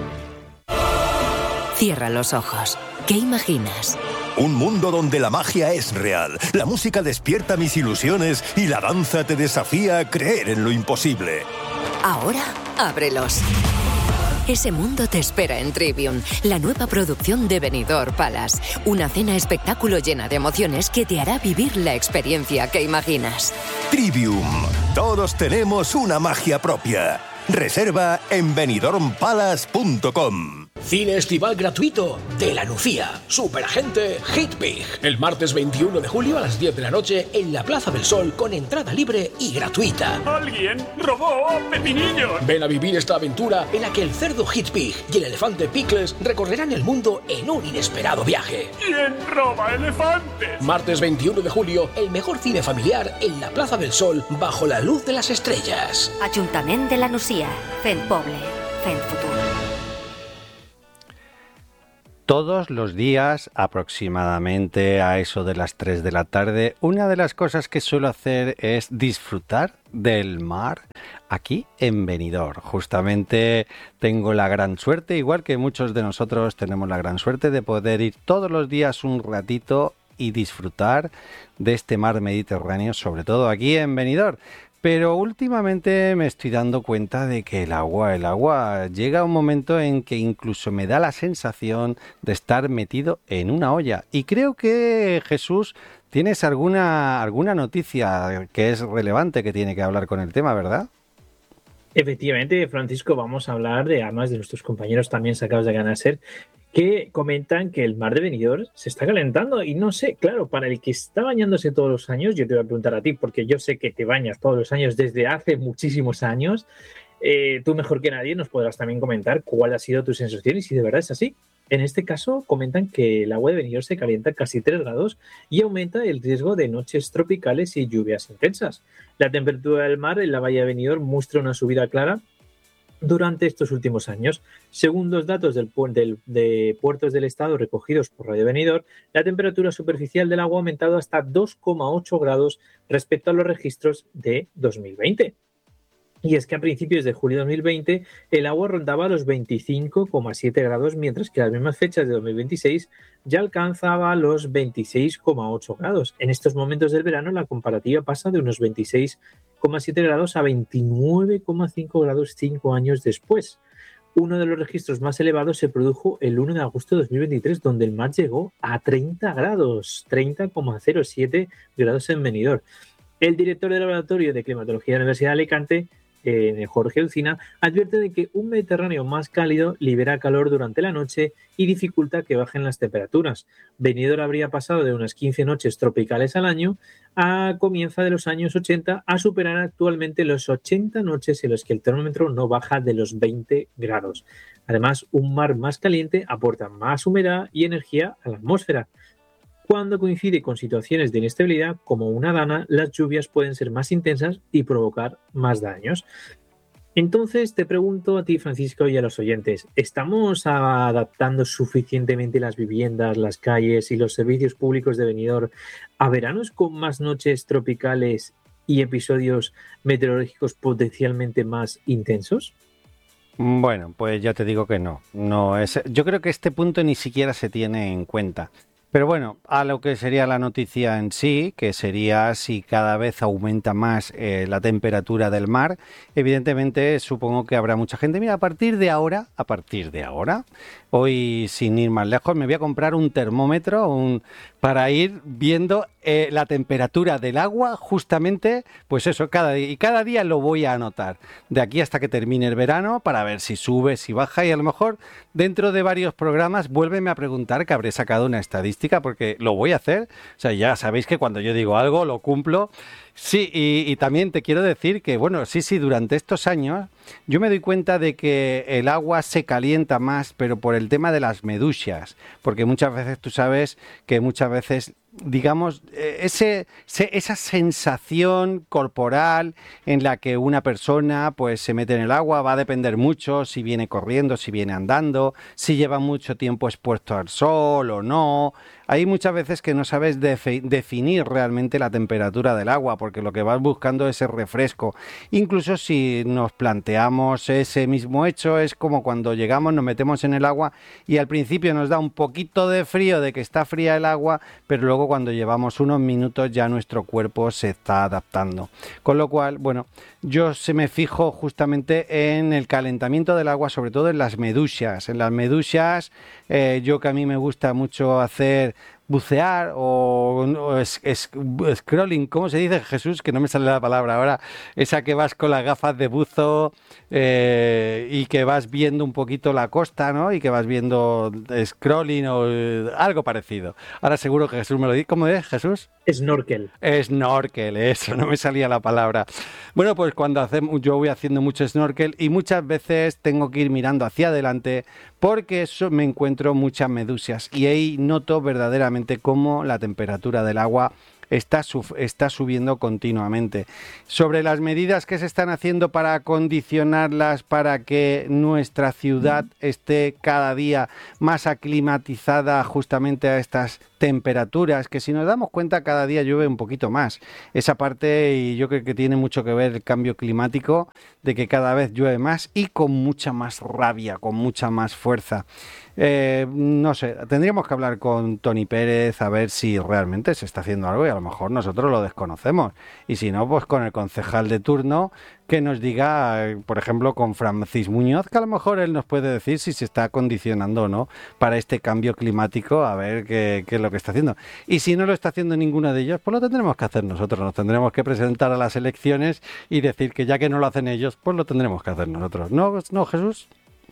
Cierra los ojos. ¿Qué imaginas? Un mundo donde la magia es real, la música despierta mis ilusiones y la danza te desafía a creer en lo imposible. Ahora, ábrelos. Ese mundo te espera en Trivium, la nueva producción de Benidorm Palace. Una cena espectáculo llena de emociones que te hará vivir la experiencia que imaginas. Trivium. Todos tenemos una magia propia. Reserva en benidorm palace punto com. Cine estival gratuito de La Nucía. Superagente Hitpig. El martes veintiuno de julio a las diez de la noche en la Plaza del Sol con entrada libre y gratuita. ¡Alguien robó pepinillos! Ven a vivir esta aventura en la que el cerdo Hitpig y el elefante Pickles recorrerán el mundo en un inesperado viaje. ¿Quién roba elefantes? Martes veintiuno de julio, el mejor cine familiar en la Plaza del Sol bajo la luz de las estrellas. Ajuntament de La Nucía. Fent poble, fent futur. Todos los días, aproximadamente a eso de las tres de la tarde, una de las cosas que suelo hacer es disfrutar del mar aquí en Benidorm. Justamente tengo la gran suerte, igual que muchos de nosotros tenemos la gran suerte de poder ir todos los días un ratito y disfrutar de este mar Mediterráneo, sobre todo aquí en Benidorm. Pero últimamente me estoy dando cuenta de que el agua, el agua llega un momento en que incluso me da la sensación de estar metido en una olla. Y creo que, Jesús, tienes alguna, alguna noticia que es relevante que tiene que hablar con el tema, ¿verdad? Efectivamente, Francisco, vamos a hablar de, además de nuestros compañeros también sacados de Ganaser, que comentan que el mar de Benidorm se está calentando y no sé, claro, para el que está bañándose todos los años, yo te voy a preguntar a ti, porque yo sé que te bañas todos los años desde hace muchísimos años, eh, tú mejor que nadie nos podrás también comentar cuál ha sido tu sensación y si de verdad es así. En este caso, comentan que el agua de Benidorm se calienta casi tres grados y aumenta el riesgo de noches tropicales y lluvias intensas. La temperatura del mar en la bahía de Benidorm muestra una subida clara durante estos últimos años. Según los datos del, del, de puertos del estado recogidos por Radio Benidorm, la temperatura superficial del agua ha aumentado hasta dos coma ocho grados respecto a los registros de dos mil veinte. Y es que a principios de julio de dos mil veinte el agua rondaba los veinticinco coma siete grados, mientras que a las mismas fechas de dos mil veintiséis ya alcanzaba los veintiséis coma ocho grados. En estos momentos del verano la comparativa pasa de unos veintiséis coma siete grados a veintinueve coma cinco grados cinco años después. Uno de los registros más elevados se produjo el uno de agosto de dos mil veintitrés, donde el mar llegó a treinta grados, treinta coma cero siete grados en Benidorm. El director del Laboratorio de Climatología de la Universidad de Alicante, Eh, Jorge Ucina, advierte de que un Mediterráneo más cálido libera calor durante la noche y dificulta que bajen las temperaturas. Benidorm habría pasado de unas quince noches tropicales al año a comienzo de los años ochenta a superar actualmente los ochenta noches en las que el termómetro no baja de los veinte grados. Además, un mar más caliente aporta más humedad y energía a la atmósfera. Cuando coincide con situaciones de inestabilidad como una dana, las lluvias pueden ser más intensas y provocar más daños. Entonces te pregunto a ti, Francisco, y a los oyentes, ¿estamos adaptando suficientemente las viviendas, las calles y los servicios públicos de Benidorm a veranos con más noches tropicales y episodios meteorológicos potencialmente más intensos? Bueno, pues ya te digo que no. no es, yo creo que este punto ni siquiera se tiene en cuenta. Pero bueno, a lo que sería la noticia en sí, que sería si cada vez aumenta más eh, la temperatura del mar, evidentemente supongo que habrá mucha gente. Mira, a partir de ahora, a partir de ahora, hoy sin ir más lejos, me voy a comprar un termómetro un, para ir viendo eh, la temperatura del agua justamente, pues eso, cada día. Y cada día lo voy a anotar, de aquí hasta que termine el verano, para ver si sube, si baja, y a lo mejor dentro de varios programas vuélveme a preguntar, que habré sacado una estadística, porque lo voy a hacer. O sea, ya sabéis que cuando yo digo algo, lo cumplo. Sí, y, y también te quiero decir que, bueno, sí, sí, durante estos años yo me doy cuenta de que el agua se calienta más, pero por el tema de las medusas, porque muchas veces tú sabes que muchas veces, digamos, ese, esa sensación corporal en la que una persona pues se mete en el agua va a depender mucho si viene corriendo, si viene andando, si lleva mucho tiempo expuesto al sol o no. Hay muchas veces que no sabes defi- definir realmente la temperatura del agua, porque lo que vas buscando es el refresco. Incluso si nos planteamos ese mismo hecho, es como cuando llegamos, nos metemos en el agua y al principio nos da un poquito de frío, de que está fría el agua, pero luego cuando llevamos unos minutos ya nuestro cuerpo se está adaptando. Con lo cual, bueno, yo se me fijo justamente en el calentamiento del agua, sobre todo en las medusas. En las medusas, eh, yo que a mí me gusta mucho hacer bucear o, o es, es, scrolling, ¿cómo se dice, Jesús? Que no me sale la palabra ahora. Esa que vas con las gafas de buzo eh, y que vas viendo un poquito la costa, ¿no? Y que vas viendo scrolling o eh, algo parecido. Ahora seguro que Jesús me lo dice. ¿Cómo es, Jesús? Snorkel. Snorkel, eso, no me salía la palabra. Bueno, pues cuando hacemos, yo voy haciendo mucho snorkel y muchas veces tengo que ir mirando hacia adelante porque eso me encuentro muchas medusas y ahí noto verdaderamente cómo la temperatura del agua está, sub- está subiendo continuamente. Sobre las medidas que se están haciendo para acondicionarlas para que nuestra ciudad esté cada día más aclimatizada justamente a estas temperaturas, que si nos damos cuenta cada día llueve un poquito más. Esa parte, y yo creo que tiene mucho que ver el cambio climático, de que cada vez llueve más y con mucha más rabia, con mucha más fuerza. Eh, no sé, tendríamos que hablar con Tony Pérez a ver si realmente se está haciendo algo y a lo mejor nosotros lo desconocemos. Y si no, pues con el concejal de turno que nos diga, por ejemplo, con Francis Muñoz, que a lo mejor él nos puede decir si se está acondicionando o no para este cambio climático, a ver qué, qué es lo que está haciendo. Y si no lo está haciendo ninguno de ellos, pues lo tendremos que hacer nosotros, nos tendremos que presentar a las elecciones y decir que ya que no lo hacen ellos, pues lo tendremos que hacer nosotros. ¿No, no, Jesús?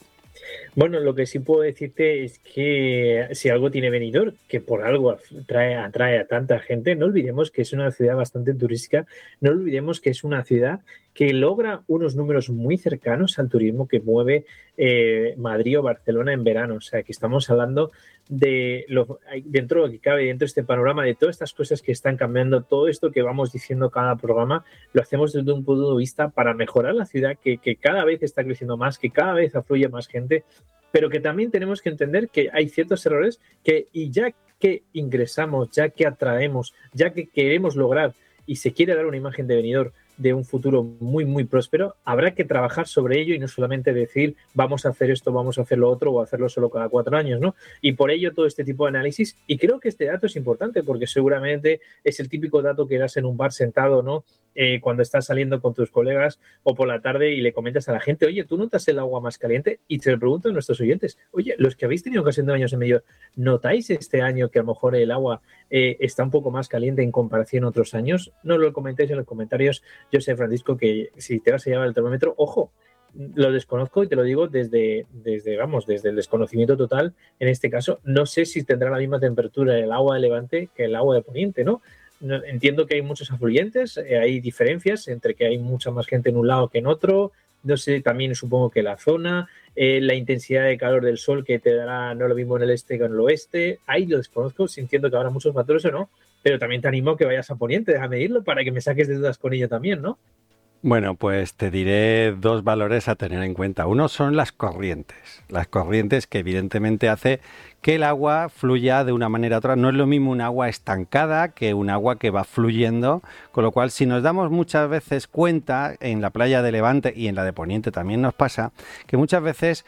Bueno, lo que sí puedo decirte es que si algo tiene Benidorm, que por algo atrae, atrae a tanta gente, no olvidemos que es una ciudad bastante turística, no olvidemos que es una ciudad que logra unos números muy cercanos al turismo que mueve eh, Madrid o Barcelona en verano. O sea, que estamos hablando de lo, dentro de lo que cabe, dentro de este panorama, de todas estas cosas que están cambiando, todo esto que vamos diciendo cada programa, lo hacemos desde un punto de vista para mejorar la ciudad, que, que cada vez está creciendo más, que cada vez afluye más gente, pero que también tenemos que entender que hay ciertos errores que, y ya que ingresamos, ya que atraemos, ya que queremos lograr y se quiere dar una imagen de Benidorm de un futuro muy, muy próspero, habrá que trabajar sobre ello y no solamente decir vamos a hacer esto, vamos a hacer lo otro o hacerlo solo cada cuatro años, ¿no? Y por ello todo este tipo de análisis, y creo que este dato es importante porque seguramente es el típico dato que das en un bar sentado, ¿no? Eh, cuando estás saliendo con tus colegas o por la tarde y le comentas a la gente, oye, ¿tú notas el agua más caliente? Y te lo pregunto a nuestros oyentes, oye, los que habéis tenido ocasión de baños en medio, ¿notáis este año que a lo mejor el agua eh, está un poco más caliente en comparación a otros años? No lo comentéis en los comentarios. Yo sé, Francisco, que si te vas a llevar el termómetro, ojo, lo desconozco y te lo digo desde, desde, vamos, desde el desconocimiento total. En este caso, no sé si tendrá la misma temperatura el agua de Levante que el agua de Poniente, ¿no? Entiendo que hay muchos afluentes, eh, hay diferencias entre que hay mucha más gente en un lado que en otro. No sé, también supongo que la zona, eh, la intensidad de calor del sol que te dará no lo mismo en el este que en el oeste. Ahí lo desconozco, sintiendo que habrá muchos factores o no, pero también te animo a que vayas a Poniente, a medirlo para que me saques de dudas con ello también, ¿no? Bueno, pues te diré dos valores a tener en cuenta. Uno son las corrientes. Las corrientes que evidentemente hace que el agua fluya de una manera u otra. No es lo mismo un agua estancada que un agua que va fluyendo, con lo cual si nos damos muchas veces cuenta, en la playa de Levante y en la de Poniente también nos pasa, que muchas veces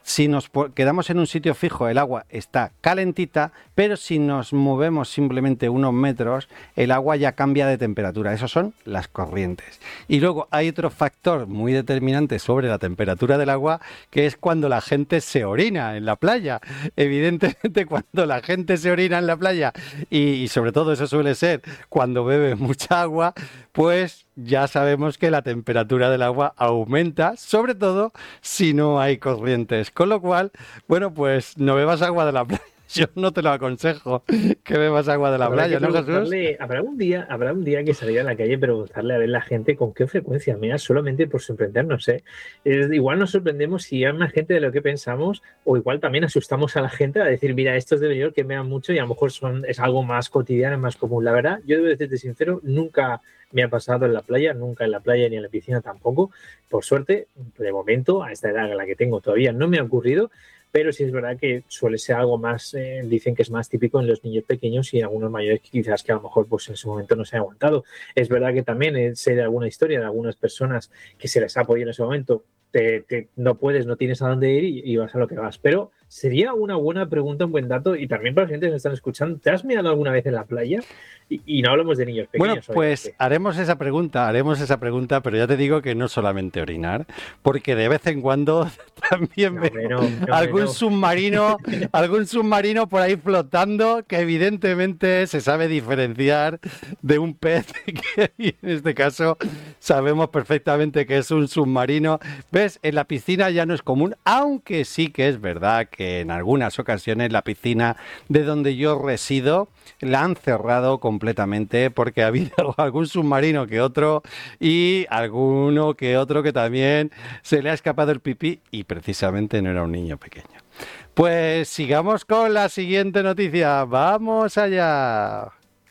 si nos quedamos en un sitio fijo, el agua está calentita, pero si nos movemos simplemente unos metros, el agua ya cambia de temperatura. Esos son las corrientes. Y luego hay otro factor muy determinante sobre la temperatura del agua, que es cuando la gente se orina en la playa. Evidentemente, cuando la gente se orina en la playa, y, y sobre todo eso suele ser cuando bebe mucha agua, pues ya sabemos que la temperatura del agua aumenta, sobre todo si no hay corrientes. Con lo cual, bueno, pues no bebas agua de la playa. Yo no te lo aconsejo, que bebas agua de la Habrá playa, que ¿no, Jesús? Habrá un día, habrá un día que salir a la calle y preguntarle a ver la gente con qué frecuencia mea, solamente por sorprendernos, ¿eh? Es, igual nos sorprendemos si hay más gente de lo que pensamos, o igual también asustamos a la gente a decir, mira, estos de Benidorm que mean mucho y a lo mejor son, es algo más cotidiano, más común. La verdad, yo debo decirte sincero, nunca me ha pasado en la playa, nunca en la playa ni en la piscina tampoco. Por suerte, de momento, a esta edad en la que tengo todavía no me ha ocurrido, pero sí es verdad que suele ser algo más, eh, dicen que es más típico en los niños pequeños y en algunos mayores que quizás que a lo mejor pues en su momento no se han aguantado. Es verdad que también eh, sé de alguna historia de algunas personas que se les ha podido en ese momento, te, te, no puedes, no tienes a dónde ir y, y vas a lo que vas. Pero sería una buena pregunta, un buen dato, y también para la gente que nos están escuchando, ¿te has mirado alguna vez en la playa? Y, y no hablamos de niños pequeños. Bueno, pues obviamente. haremos esa pregunta, haremos esa pregunta, pero ya te digo que no solamente orinar, porque de vez en cuando también No, veo no, no, algún no. submarino, algún submarino por ahí flotando, que evidentemente se sabe diferenciar de un pez, que en este caso sabemos perfectamente que es un submarino. ¿Ves? En la piscina ya no es común, aunque sí que es verdad que en algunas ocasiones la piscina de donde yo resido la han cerrado completamente porque ha habido algún submarino que otro y alguno que otro que también se le ha escapado el pipí y precisamente no era un niño pequeño. Pues sigamos con la siguiente noticia. ¡Vamos allá!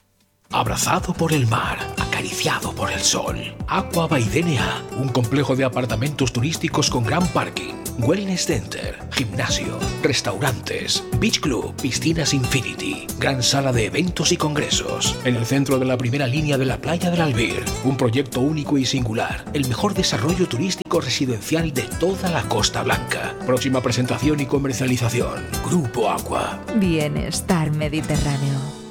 Abrazado por el mar, acariciado por el sol. Aqua by D N A, un complejo de apartamentos turísticos con gran parking, wellness center, gimnasio, restaurantes, beach club, piscinas infinity, gran sala de eventos y congresos. En el centro de la primera línea de la playa del Albir, un proyecto único y singular, el mejor desarrollo turístico residencial de toda la Costa Blanca. Próxima presentación y comercialización, Grupo Aqua. Bienestar Mediterráneo.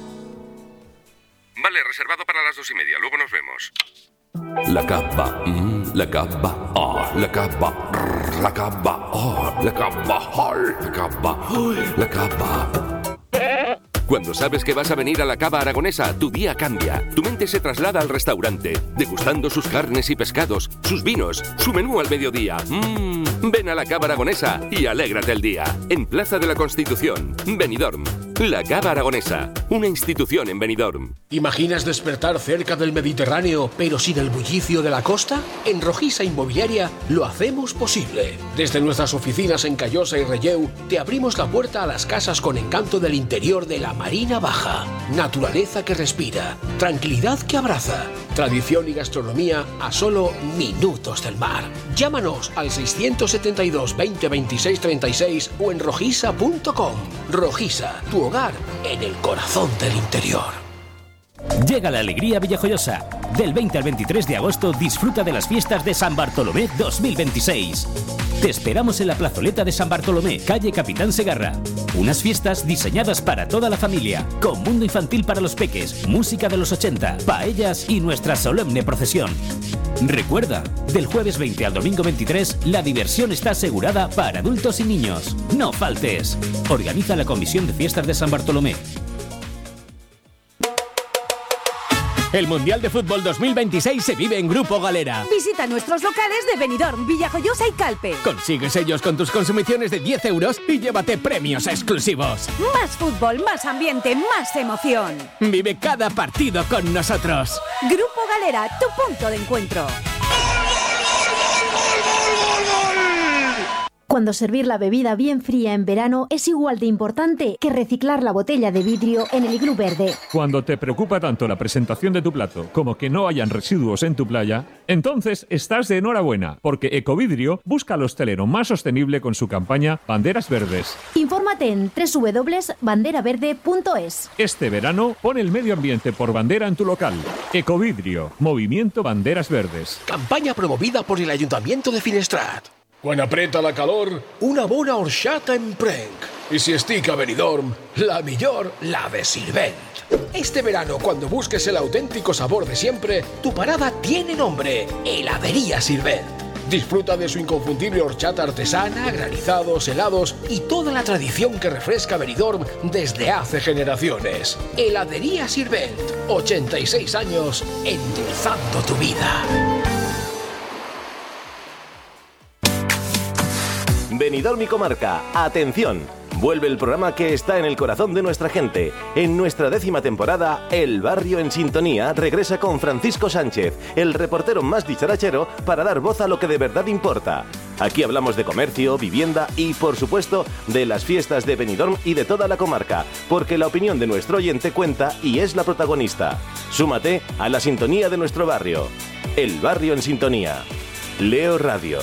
Vale, reservado para las dos y media. Luego nos vemos. La cava, mm, la cava, oh, la cava, rrr, la cava, oh, la cava, oh, la cava, oh, la cava. Cuando sabes que vas a venir a la Cava Aragonesa, tu día cambia. Tu mente se traslada al restaurante, degustando sus carnes y pescados, sus vinos, su menú al mediodía. Mmm, ven a la Cava Aragonesa y alégrate el día. En Plaza de la Constitución, Benidorm. La Cava Aragonesa, una institución en Benidorm. ¿Imaginas despertar cerca del Mediterráneo, pero sin el bullicio de la costa? En Rojiza Inmobiliaria lo hacemos posible. Desde nuestras oficinas en Callosa y Relleu, te abrimos la puerta a las casas con encanto del interior de la Marina Baja. Naturaleza que respira, tranquilidad que abraza, tradición y gastronomía a solo minutos del mar. Llámanos al seiscientos setenta y dos, veinte, veintiséis, treinta y seis o en rojisa punto com. Rojisa, tu hogar en el corazón del interior. Llega la alegría villajoyosa. Del veinte al veintitrés de agosto disfruta de las fiestas de San Bartolomé dos mil veintiséis. Te esperamos en la plazoleta de San Bartolomé, calle Capitán Segarra. Unas fiestas diseñadas para toda la familia, con mundo infantil para los peques, música de los ochenta, paellas y nuestra solemne procesión. Recuerda, del jueves veinte al domingo veintitrés, la diversión está asegurada para adultos y niños. No faltes. Organiza la Comisión de Fiestas de San Bartolomé. El Mundial de Fútbol dos mil veintiséis se vive en Grupo Galera. Visita nuestros locales de Benidorm, Villajoyosa y Calpe. Consigue sellos con tus consumiciones de diez euros y llévate premios exclusivos. Más fútbol, más ambiente, más emoción. Vive cada partido con nosotros. Grupo Galera, tu punto de encuentro. Cuando servir la bebida bien fría en verano es igual de importante que reciclar la botella de vidrio en el iglú verde. Cuando te preocupa tanto la presentación de tu plato como que no hayan residuos en tu playa, entonces estás de enhorabuena, porque Ecovidrio busca al hostelero más sostenible con su campaña Banderas Verdes. Infórmate en doble u doble u doble u punto bandera verde punto es. Este verano pon el medio ambiente por bandera en tu local. Ecovidrio, Movimiento Banderas Verdes. Campaña promovida por el Ayuntamiento de Finestrat. Quan apreta la calor, una bona horchata en prenc. Y si estica Benidorm, la millor, la de Sirvent. Este verano, cuando busques el auténtico sabor de siempre, tu parada tiene nombre: Heladería Sirvent. Disfruta de su inconfundible horchata artesana, granizados, helados y toda la tradición que refresca Benidorm desde hace generaciones. Heladería Sirvent, ochenta y seis años endulzando tu vida. Benidorm y comarca, atención. Vuelve el programa que está en el corazón de nuestra gente. En nuestra décima temporada, El Barrio en Sintonía regresa con Francisco Sánchez, el reportero más dicharachero, para dar voz a lo que de verdad importa. Aquí hablamos de comercio, vivienda y, por supuesto, de las fiestas de Benidorm y de toda la comarca, porque la opinión de nuestro oyente cuenta y es la protagonista. Súmate a la sintonía de nuestro barrio. El Barrio en Sintonía. Leo Radio.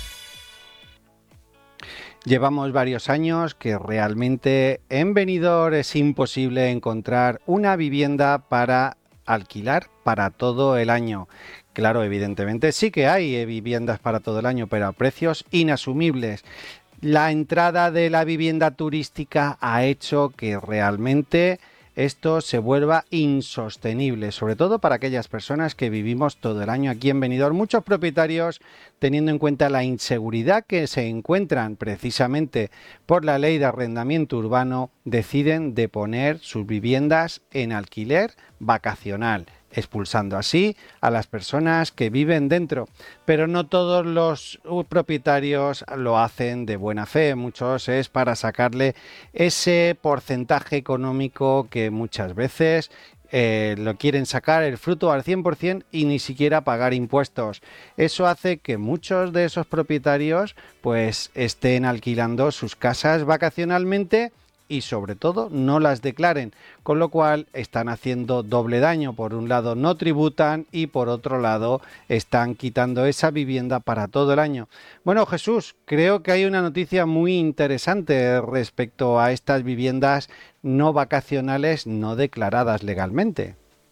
Llevamos varios años que realmente en Benidorm es imposible encontrar una vivienda para alquilar para todo el año. Claro, evidentemente sí que hay viviendas para todo el año, pero a precios inasumibles. La entrada de la vivienda turística ha hecho que realmente esto se vuelva insostenible, sobre todo para aquellas personas que vivimos todo el año aquí en Benidorm. Muchos propietarios, teniendo en cuenta la inseguridad que se encuentran precisamente por la ley de arrendamiento urbano, deciden de poner sus viviendas en alquiler vacacional, expulsando así a las personas que viven dentro. Pero no todos los propietarios lo hacen de buena fe, muchos es para sacarle ese porcentaje económico que muchas veces eh, lo quieren sacar el fruto al cien por ciento y ni siquiera pagar impuestos. Eso hace que muchos de esos propietarios pues estén alquilando sus casas vacacionalmente y sobre todo no las declaren, con lo cual están haciendo doble daño. Por un lado no tributan y por otro lado están quitando esa vivienda para todo el año. Bueno, Jesús, creo que hay una noticia muy interesante respecto a estas viviendas no vacacionales no declaradas legalmente.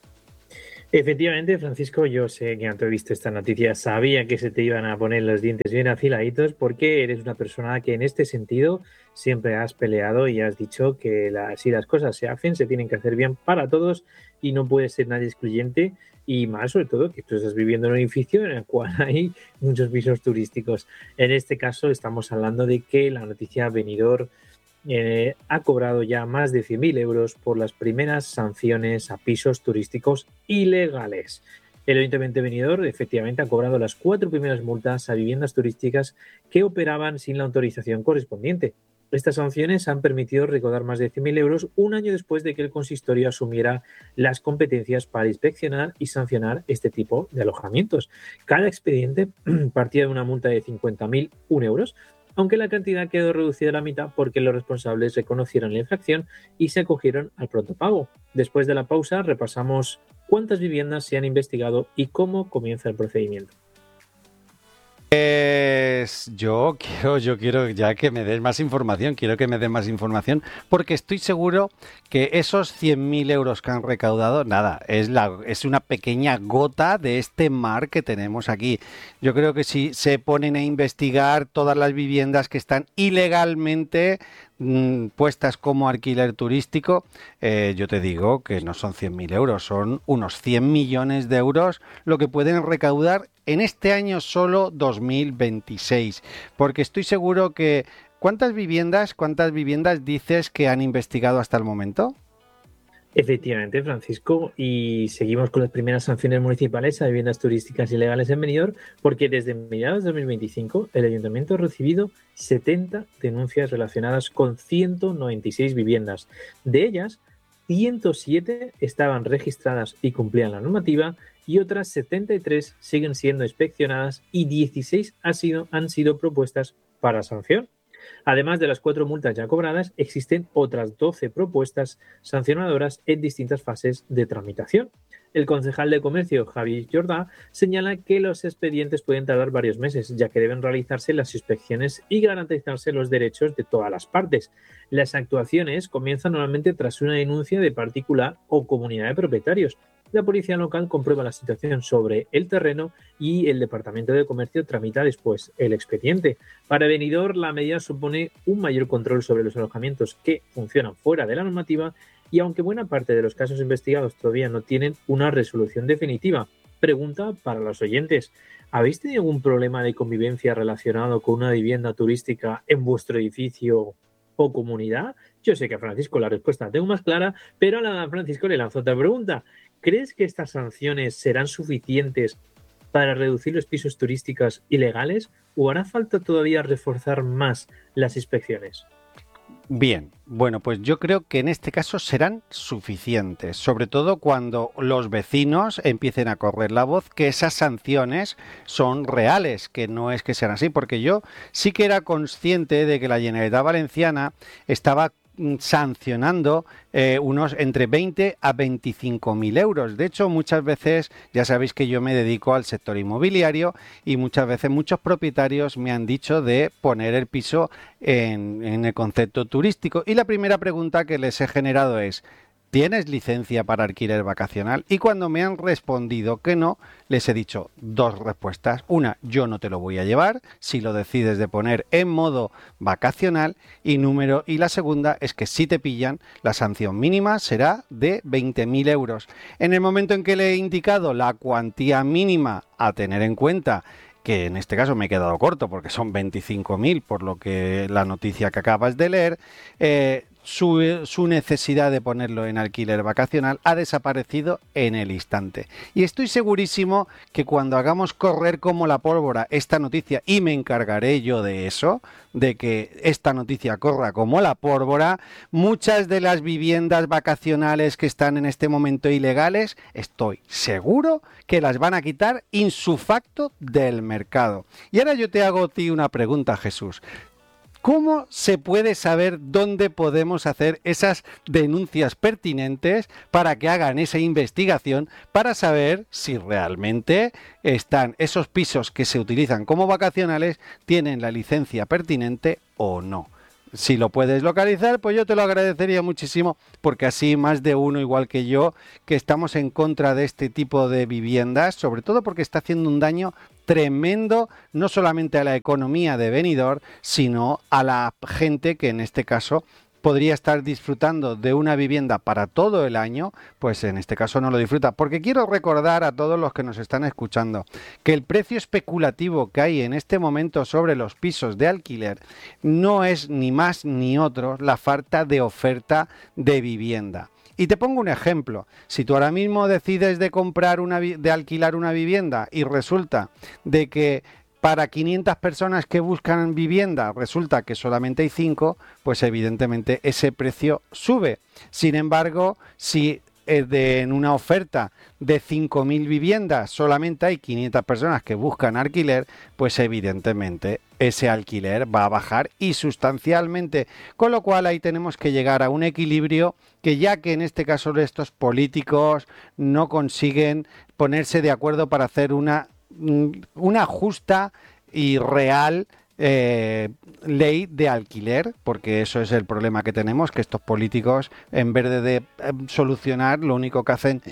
Efectivamente, Francisco, yo sé que antes he visto esta noticia, sabía que se te iban a poner los dientes bien afiladitos porque eres una persona que en este sentido siempre has peleado y has dicho que la, si las cosas se hacen, se tienen que hacer bien para todos y no puede ser nadie excluyente, y más sobre todo que tú estás viviendo en un edificio en el cual hay muchos pisos turísticos. En este caso estamos hablando de que la noticia Benidorm Eh, ha cobrado ya más de cien mil euros por las primeras sanciones a pisos turísticos ilegales. El Ayuntamiento de Benidorm efectivamente ha cobrado las cuatro primeras multas a viviendas turísticas que operaban sin la autorización correspondiente. Estas sanciones han permitido recaudar más de cien mil euros un año después de que el consistorio asumiera las competencias para inspeccionar y sancionar este tipo de alojamientos. Cada expediente partía de una multa de cincuenta mil un euros, aunque la cantidad quedó reducida a la mitad porque los responsables reconocieron la infracción y se acogieron al pronto pago. Después de la pausa repasamos cuántas viviendas se han investigado y cómo comienza el procedimiento. Pues yo quiero, yo quiero ya que me des más información, quiero que me des más información, porque estoy seguro que esos cien mil euros que han recaudado, nada, es, la, es una pequeña gota de este mar que tenemos aquí. Yo creo que si se ponen a investigar todas las viviendas que están ilegalmente mmm, puestas como alquiler turístico, eh, yo te digo que no son cien mil euros, son unos cien millones de euros lo que pueden recaudar en este año solo dos mil veintiséis, porque estoy seguro que ¿cuántas viviendas, cuántas viviendas dices que han investigado hasta el momento? Efectivamente, Francisco, y seguimos con las primeras sanciones municipales a viviendas turísticas ilegales en Benidorm, porque desde mediados de dos mil veinticinco el Ayuntamiento ha recibido setenta denuncias relacionadas con ciento noventa y seis viviendas. De ellas, ciento siete estaban registradas y cumplían la normativa, y otras setenta y tres siguen siendo inspeccionadas y dieciséis han sido, han sido propuestas para sanción. Además de las cuatro multas ya cobradas, existen otras doce propuestas sancionadoras en distintas fases de tramitación. El concejal de Comercio, Javi Jordá, señala que los expedientes pueden tardar varios meses, ya que deben realizarse las inspecciones y garantizarse los derechos de todas las partes. Las actuaciones comienzan normalmente tras una denuncia de particular o comunidad de propietarios, la policía local comprueba la situación sobre el terreno y el Departamento de Comercio tramita después el expediente. Para Benidorm, la medida supone un mayor control sobre los alojamientos que funcionan fuera de la normativa y aunque buena parte de los casos investigados todavía no tienen una resolución definitiva. Pregunta para los oyentes: ¿habéis tenido algún problema de convivencia relacionado con una vivienda turística en vuestro edificio o comunidad? Yo sé que a Francisco la respuesta la tengo más clara, pero a Francisco le lanzo otra pregunta. ¿Crees que estas sanciones serán suficientes para reducir los pisos turísticos ilegales o hará falta todavía reforzar más las inspecciones? Bien, bueno, pues yo creo que en este caso serán suficientes, sobre todo cuando los vecinos empiecen a correr la voz que esas sanciones son reales, que no es que sean así, porque yo sí que era consciente de que la Generalitat Valenciana estaba sancionando eh, unos entre veinte a veinticinco mil euros. De hecho, muchas veces, ya sabéis que yo me dedico al sector inmobiliario y muchas veces muchos propietarios me han dicho de poner el piso en, en el concepto turístico. Y la primera pregunta que les he generado es: ¿tienes licencia para alquiler vacacional? Y cuando me han respondido que no, les he dicho dos respuestas. Una, yo no te lo voy a llevar si lo decides de poner en modo vacacional. Y número y la segunda es que si te pillan, la sanción mínima será de veinte mil euros. En el momento en que le he indicado la cuantía mínima a tener en cuenta, que en este caso me he quedado corto porque son veinticinco mil, por lo que la noticia que acabas de leer, eh, Su, su necesidad de ponerlo en alquiler vacacional ha desaparecido en el instante. Y estoy segurísimo que cuando hagamos correr como la pólvora esta noticia, y me encargaré yo de eso, de que esta noticia corra como la pólvora, muchas de las viviendas vacacionales que están en este momento ilegales, estoy seguro que las van a quitar in-su facto del mercado. Y ahora yo te hago a ti una pregunta, Jesús. ¿Cómo se puede saber dónde podemos hacer esas denuncias pertinentes para que hagan esa investigación para saber si realmente están esos pisos que se utilizan como vacacionales, tienen la licencia pertinente o no? Si lo puedes localizar, pues yo te lo agradecería muchísimo, porque así más de uno, igual que yo, que estamos en contra de este tipo de viviendas, sobre todo porque está haciendo un daño tremendo, no solamente a la economía de Benidorm, sino a la gente que en este caso podría estar disfrutando de una vivienda para todo el año, pues en este caso no lo disfruta. Porque quiero recordar a todos los que nos están escuchando que el precio especulativo que hay en este momento sobre los pisos de alquiler no es ni más ni otro la falta de oferta de vivienda. Y te pongo un ejemplo. Si tú ahora mismo decides de comprar una de alquilar una vivienda y resulta de que para quinientas personas que buscan vivienda resulta que solamente hay cinco, pues evidentemente ese precio sube. Sin embargo, si de, en una oferta de cinco mil viviendas solamente hay quinientas personas que buscan alquiler, pues evidentemente ese alquiler va a bajar y sustancialmente. Con lo cual ahí tenemos que llegar a un equilibrio que, ya que en este caso estos políticos no consiguen ponerse de acuerdo para hacer una una justa y real eh, ley de alquiler, porque eso es el problema que tenemos, que estos políticos, en vez de, de eh, solucionar, lo único que hacen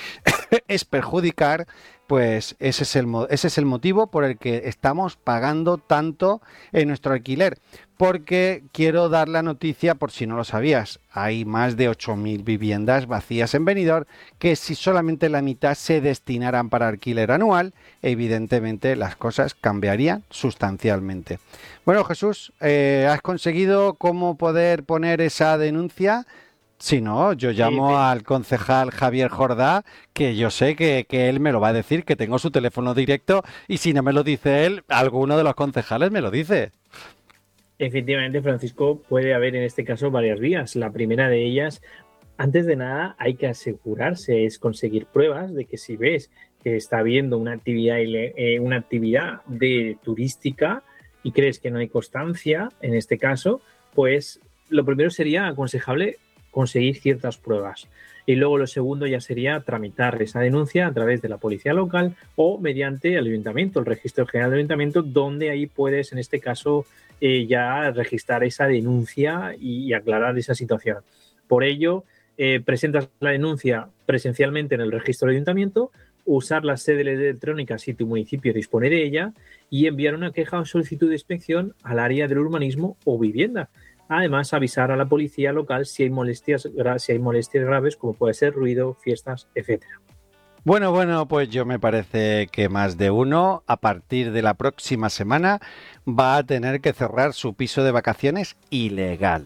es perjudicar. Pues ese es el ese es el motivo por el que estamos pagando tanto en nuestro alquiler. Porque quiero dar la noticia, por si no lo sabías, hay más de ocho mil viviendas vacías en Benidorm, que si solamente la mitad se destinaran para alquiler anual, evidentemente las cosas cambiarían sustancialmente. Bueno, Jesús, eh, ¿has conseguido cómo poder poner esa denuncia? Si no, yo llamo sí, sí. al concejal Javier Jordá, que yo sé que, que él me lo va a decir, que tengo su teléfono directo, y si no me lo dice él, alguno de los concejales me lo dice. Efectivamente, Francisco, puede haber en este caso varias vías. La primera de ellas, antes de nada, hay que asegurarse, es conseguir pruebas de que si ves que está habiendo una actividad, eh, una actividad de turística y crees que no hay constancia, en este caso, pues lo primero sería aconsejable conseguir ciertas pruebas. Y luego lo segundo ya sería tramitar esa denuncia a través de la policía local o mediante el ayuntamiento, el registro general del ayuntamiento, donde ahí puedes, en este caso, eh, ya registrar esa denuncia y, y aclarar esa situación. Por ello, eh, presentas la denuncia presencialmente en el registro del ayuntamiento, usar la sede electrónica si tu municipio dispone de ella y enviar una queja o solicitud de inspección al área del urbanismo o vivienda. Además, avisar a la policía local si hay molestias, si hay molestias graves, como puede ser ruido, fiestas, etcétera. Bueno, bueno, pues yo me parece que más de uno, a partir de la próxima semana, va a tener que cerrar su piso de vacaciones ilegal.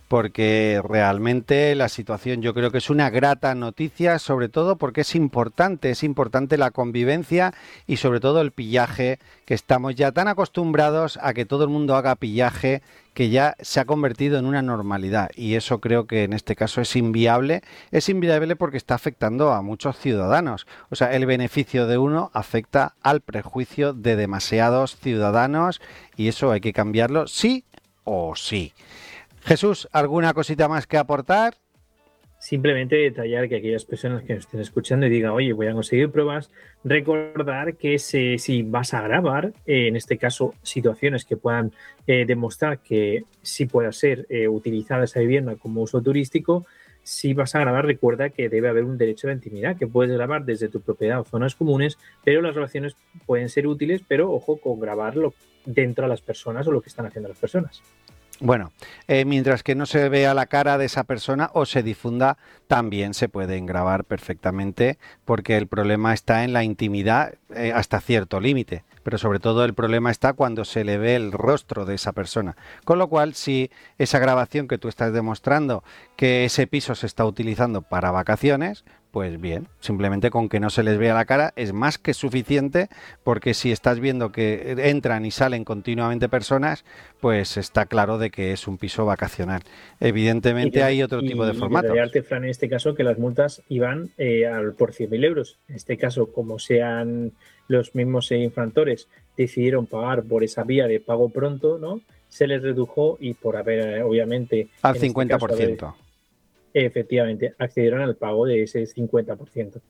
Porque realmente la situación yo creo que es una grata noticia, sobre todo porque es importante, es importante la convivencia y sobre todo el pillaje, que estamos ya tan acostumbrados a que todo el mundo haga pillaje, que ya se ha convertido en una normalidad, y eso creo que en este caso es inviable, es inviable porque está afectando a muchos ciudadanos. O sea, el beneficio de uno afecta al prejuicio de demasiados ciudadanos y eso hay que cambiarlo sí o sí. Jesús, ¿alguna cosita más que aportar? Simplemente detallar que aquellas personas que nos estén escuchando y digan, oye, voy a conseguir pruebas, recordar que se, si vas a grabar, eh, en este caso, situaciones que puedan eh, demostrar que sí pueda ser eh, utilizada esa vivienda como uso turístico, si vas a grabar, recuerda que debe haber un derecho a la intimidad, que puedes grabar desde tu propiedad o zonas comunes, pero las grabaciones pueden ser útiles, pero ojo con grabarlo dentro de las personas o lo que están haciendo las personas. Bueno, eh, mientras que no se vea la cara de esa persona o se difunda, también se pueden grabar perfectamente, porque el problema está en la intimidad eh, hasta cierto límite, pero sobre todo el problema está cuando se le ve el rostro de esa persona. Con lo cual, si esa grabación que tú estás demostrando que ese piso se está utilizando para vacaciones, pues bien, simplemente con que no se les vea la cara es más que suficiente, porque si estás viendo que entran y salen continuamente personas, pues está claro de que es un piso vacacional. Evidentemente te, hay otro y, tipo de y formatos. Y Fran, en este caso que las multas iban eh, al, por cien mil euros. En este caso, como sean los mismos infractores decidieron pagar por esa vía de pago pronto, ¿no? Se les redujo y por haber, obviamente... Al cincuenta por ciento. Este caso, haber, efectivamente, accedieron al pago de ese cincuenta por ciento.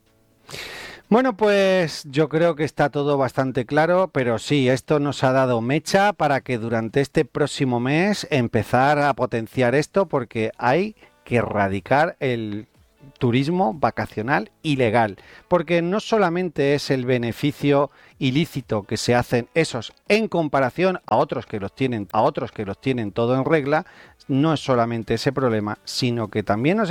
Bueno, pues yo creo que está todo bastante claro, pero sí, esto nos ha dado mecha para que durante este próximo mes empezar a potenciar esto, porque hay que erradicar el turismo vacacional ilegal, porque no solamente es el beneficio ilícito que se hacen esos en comparación a otros que los tienen, a otros que los tienen todo en regla, no es solamente ese problema, sino que también nos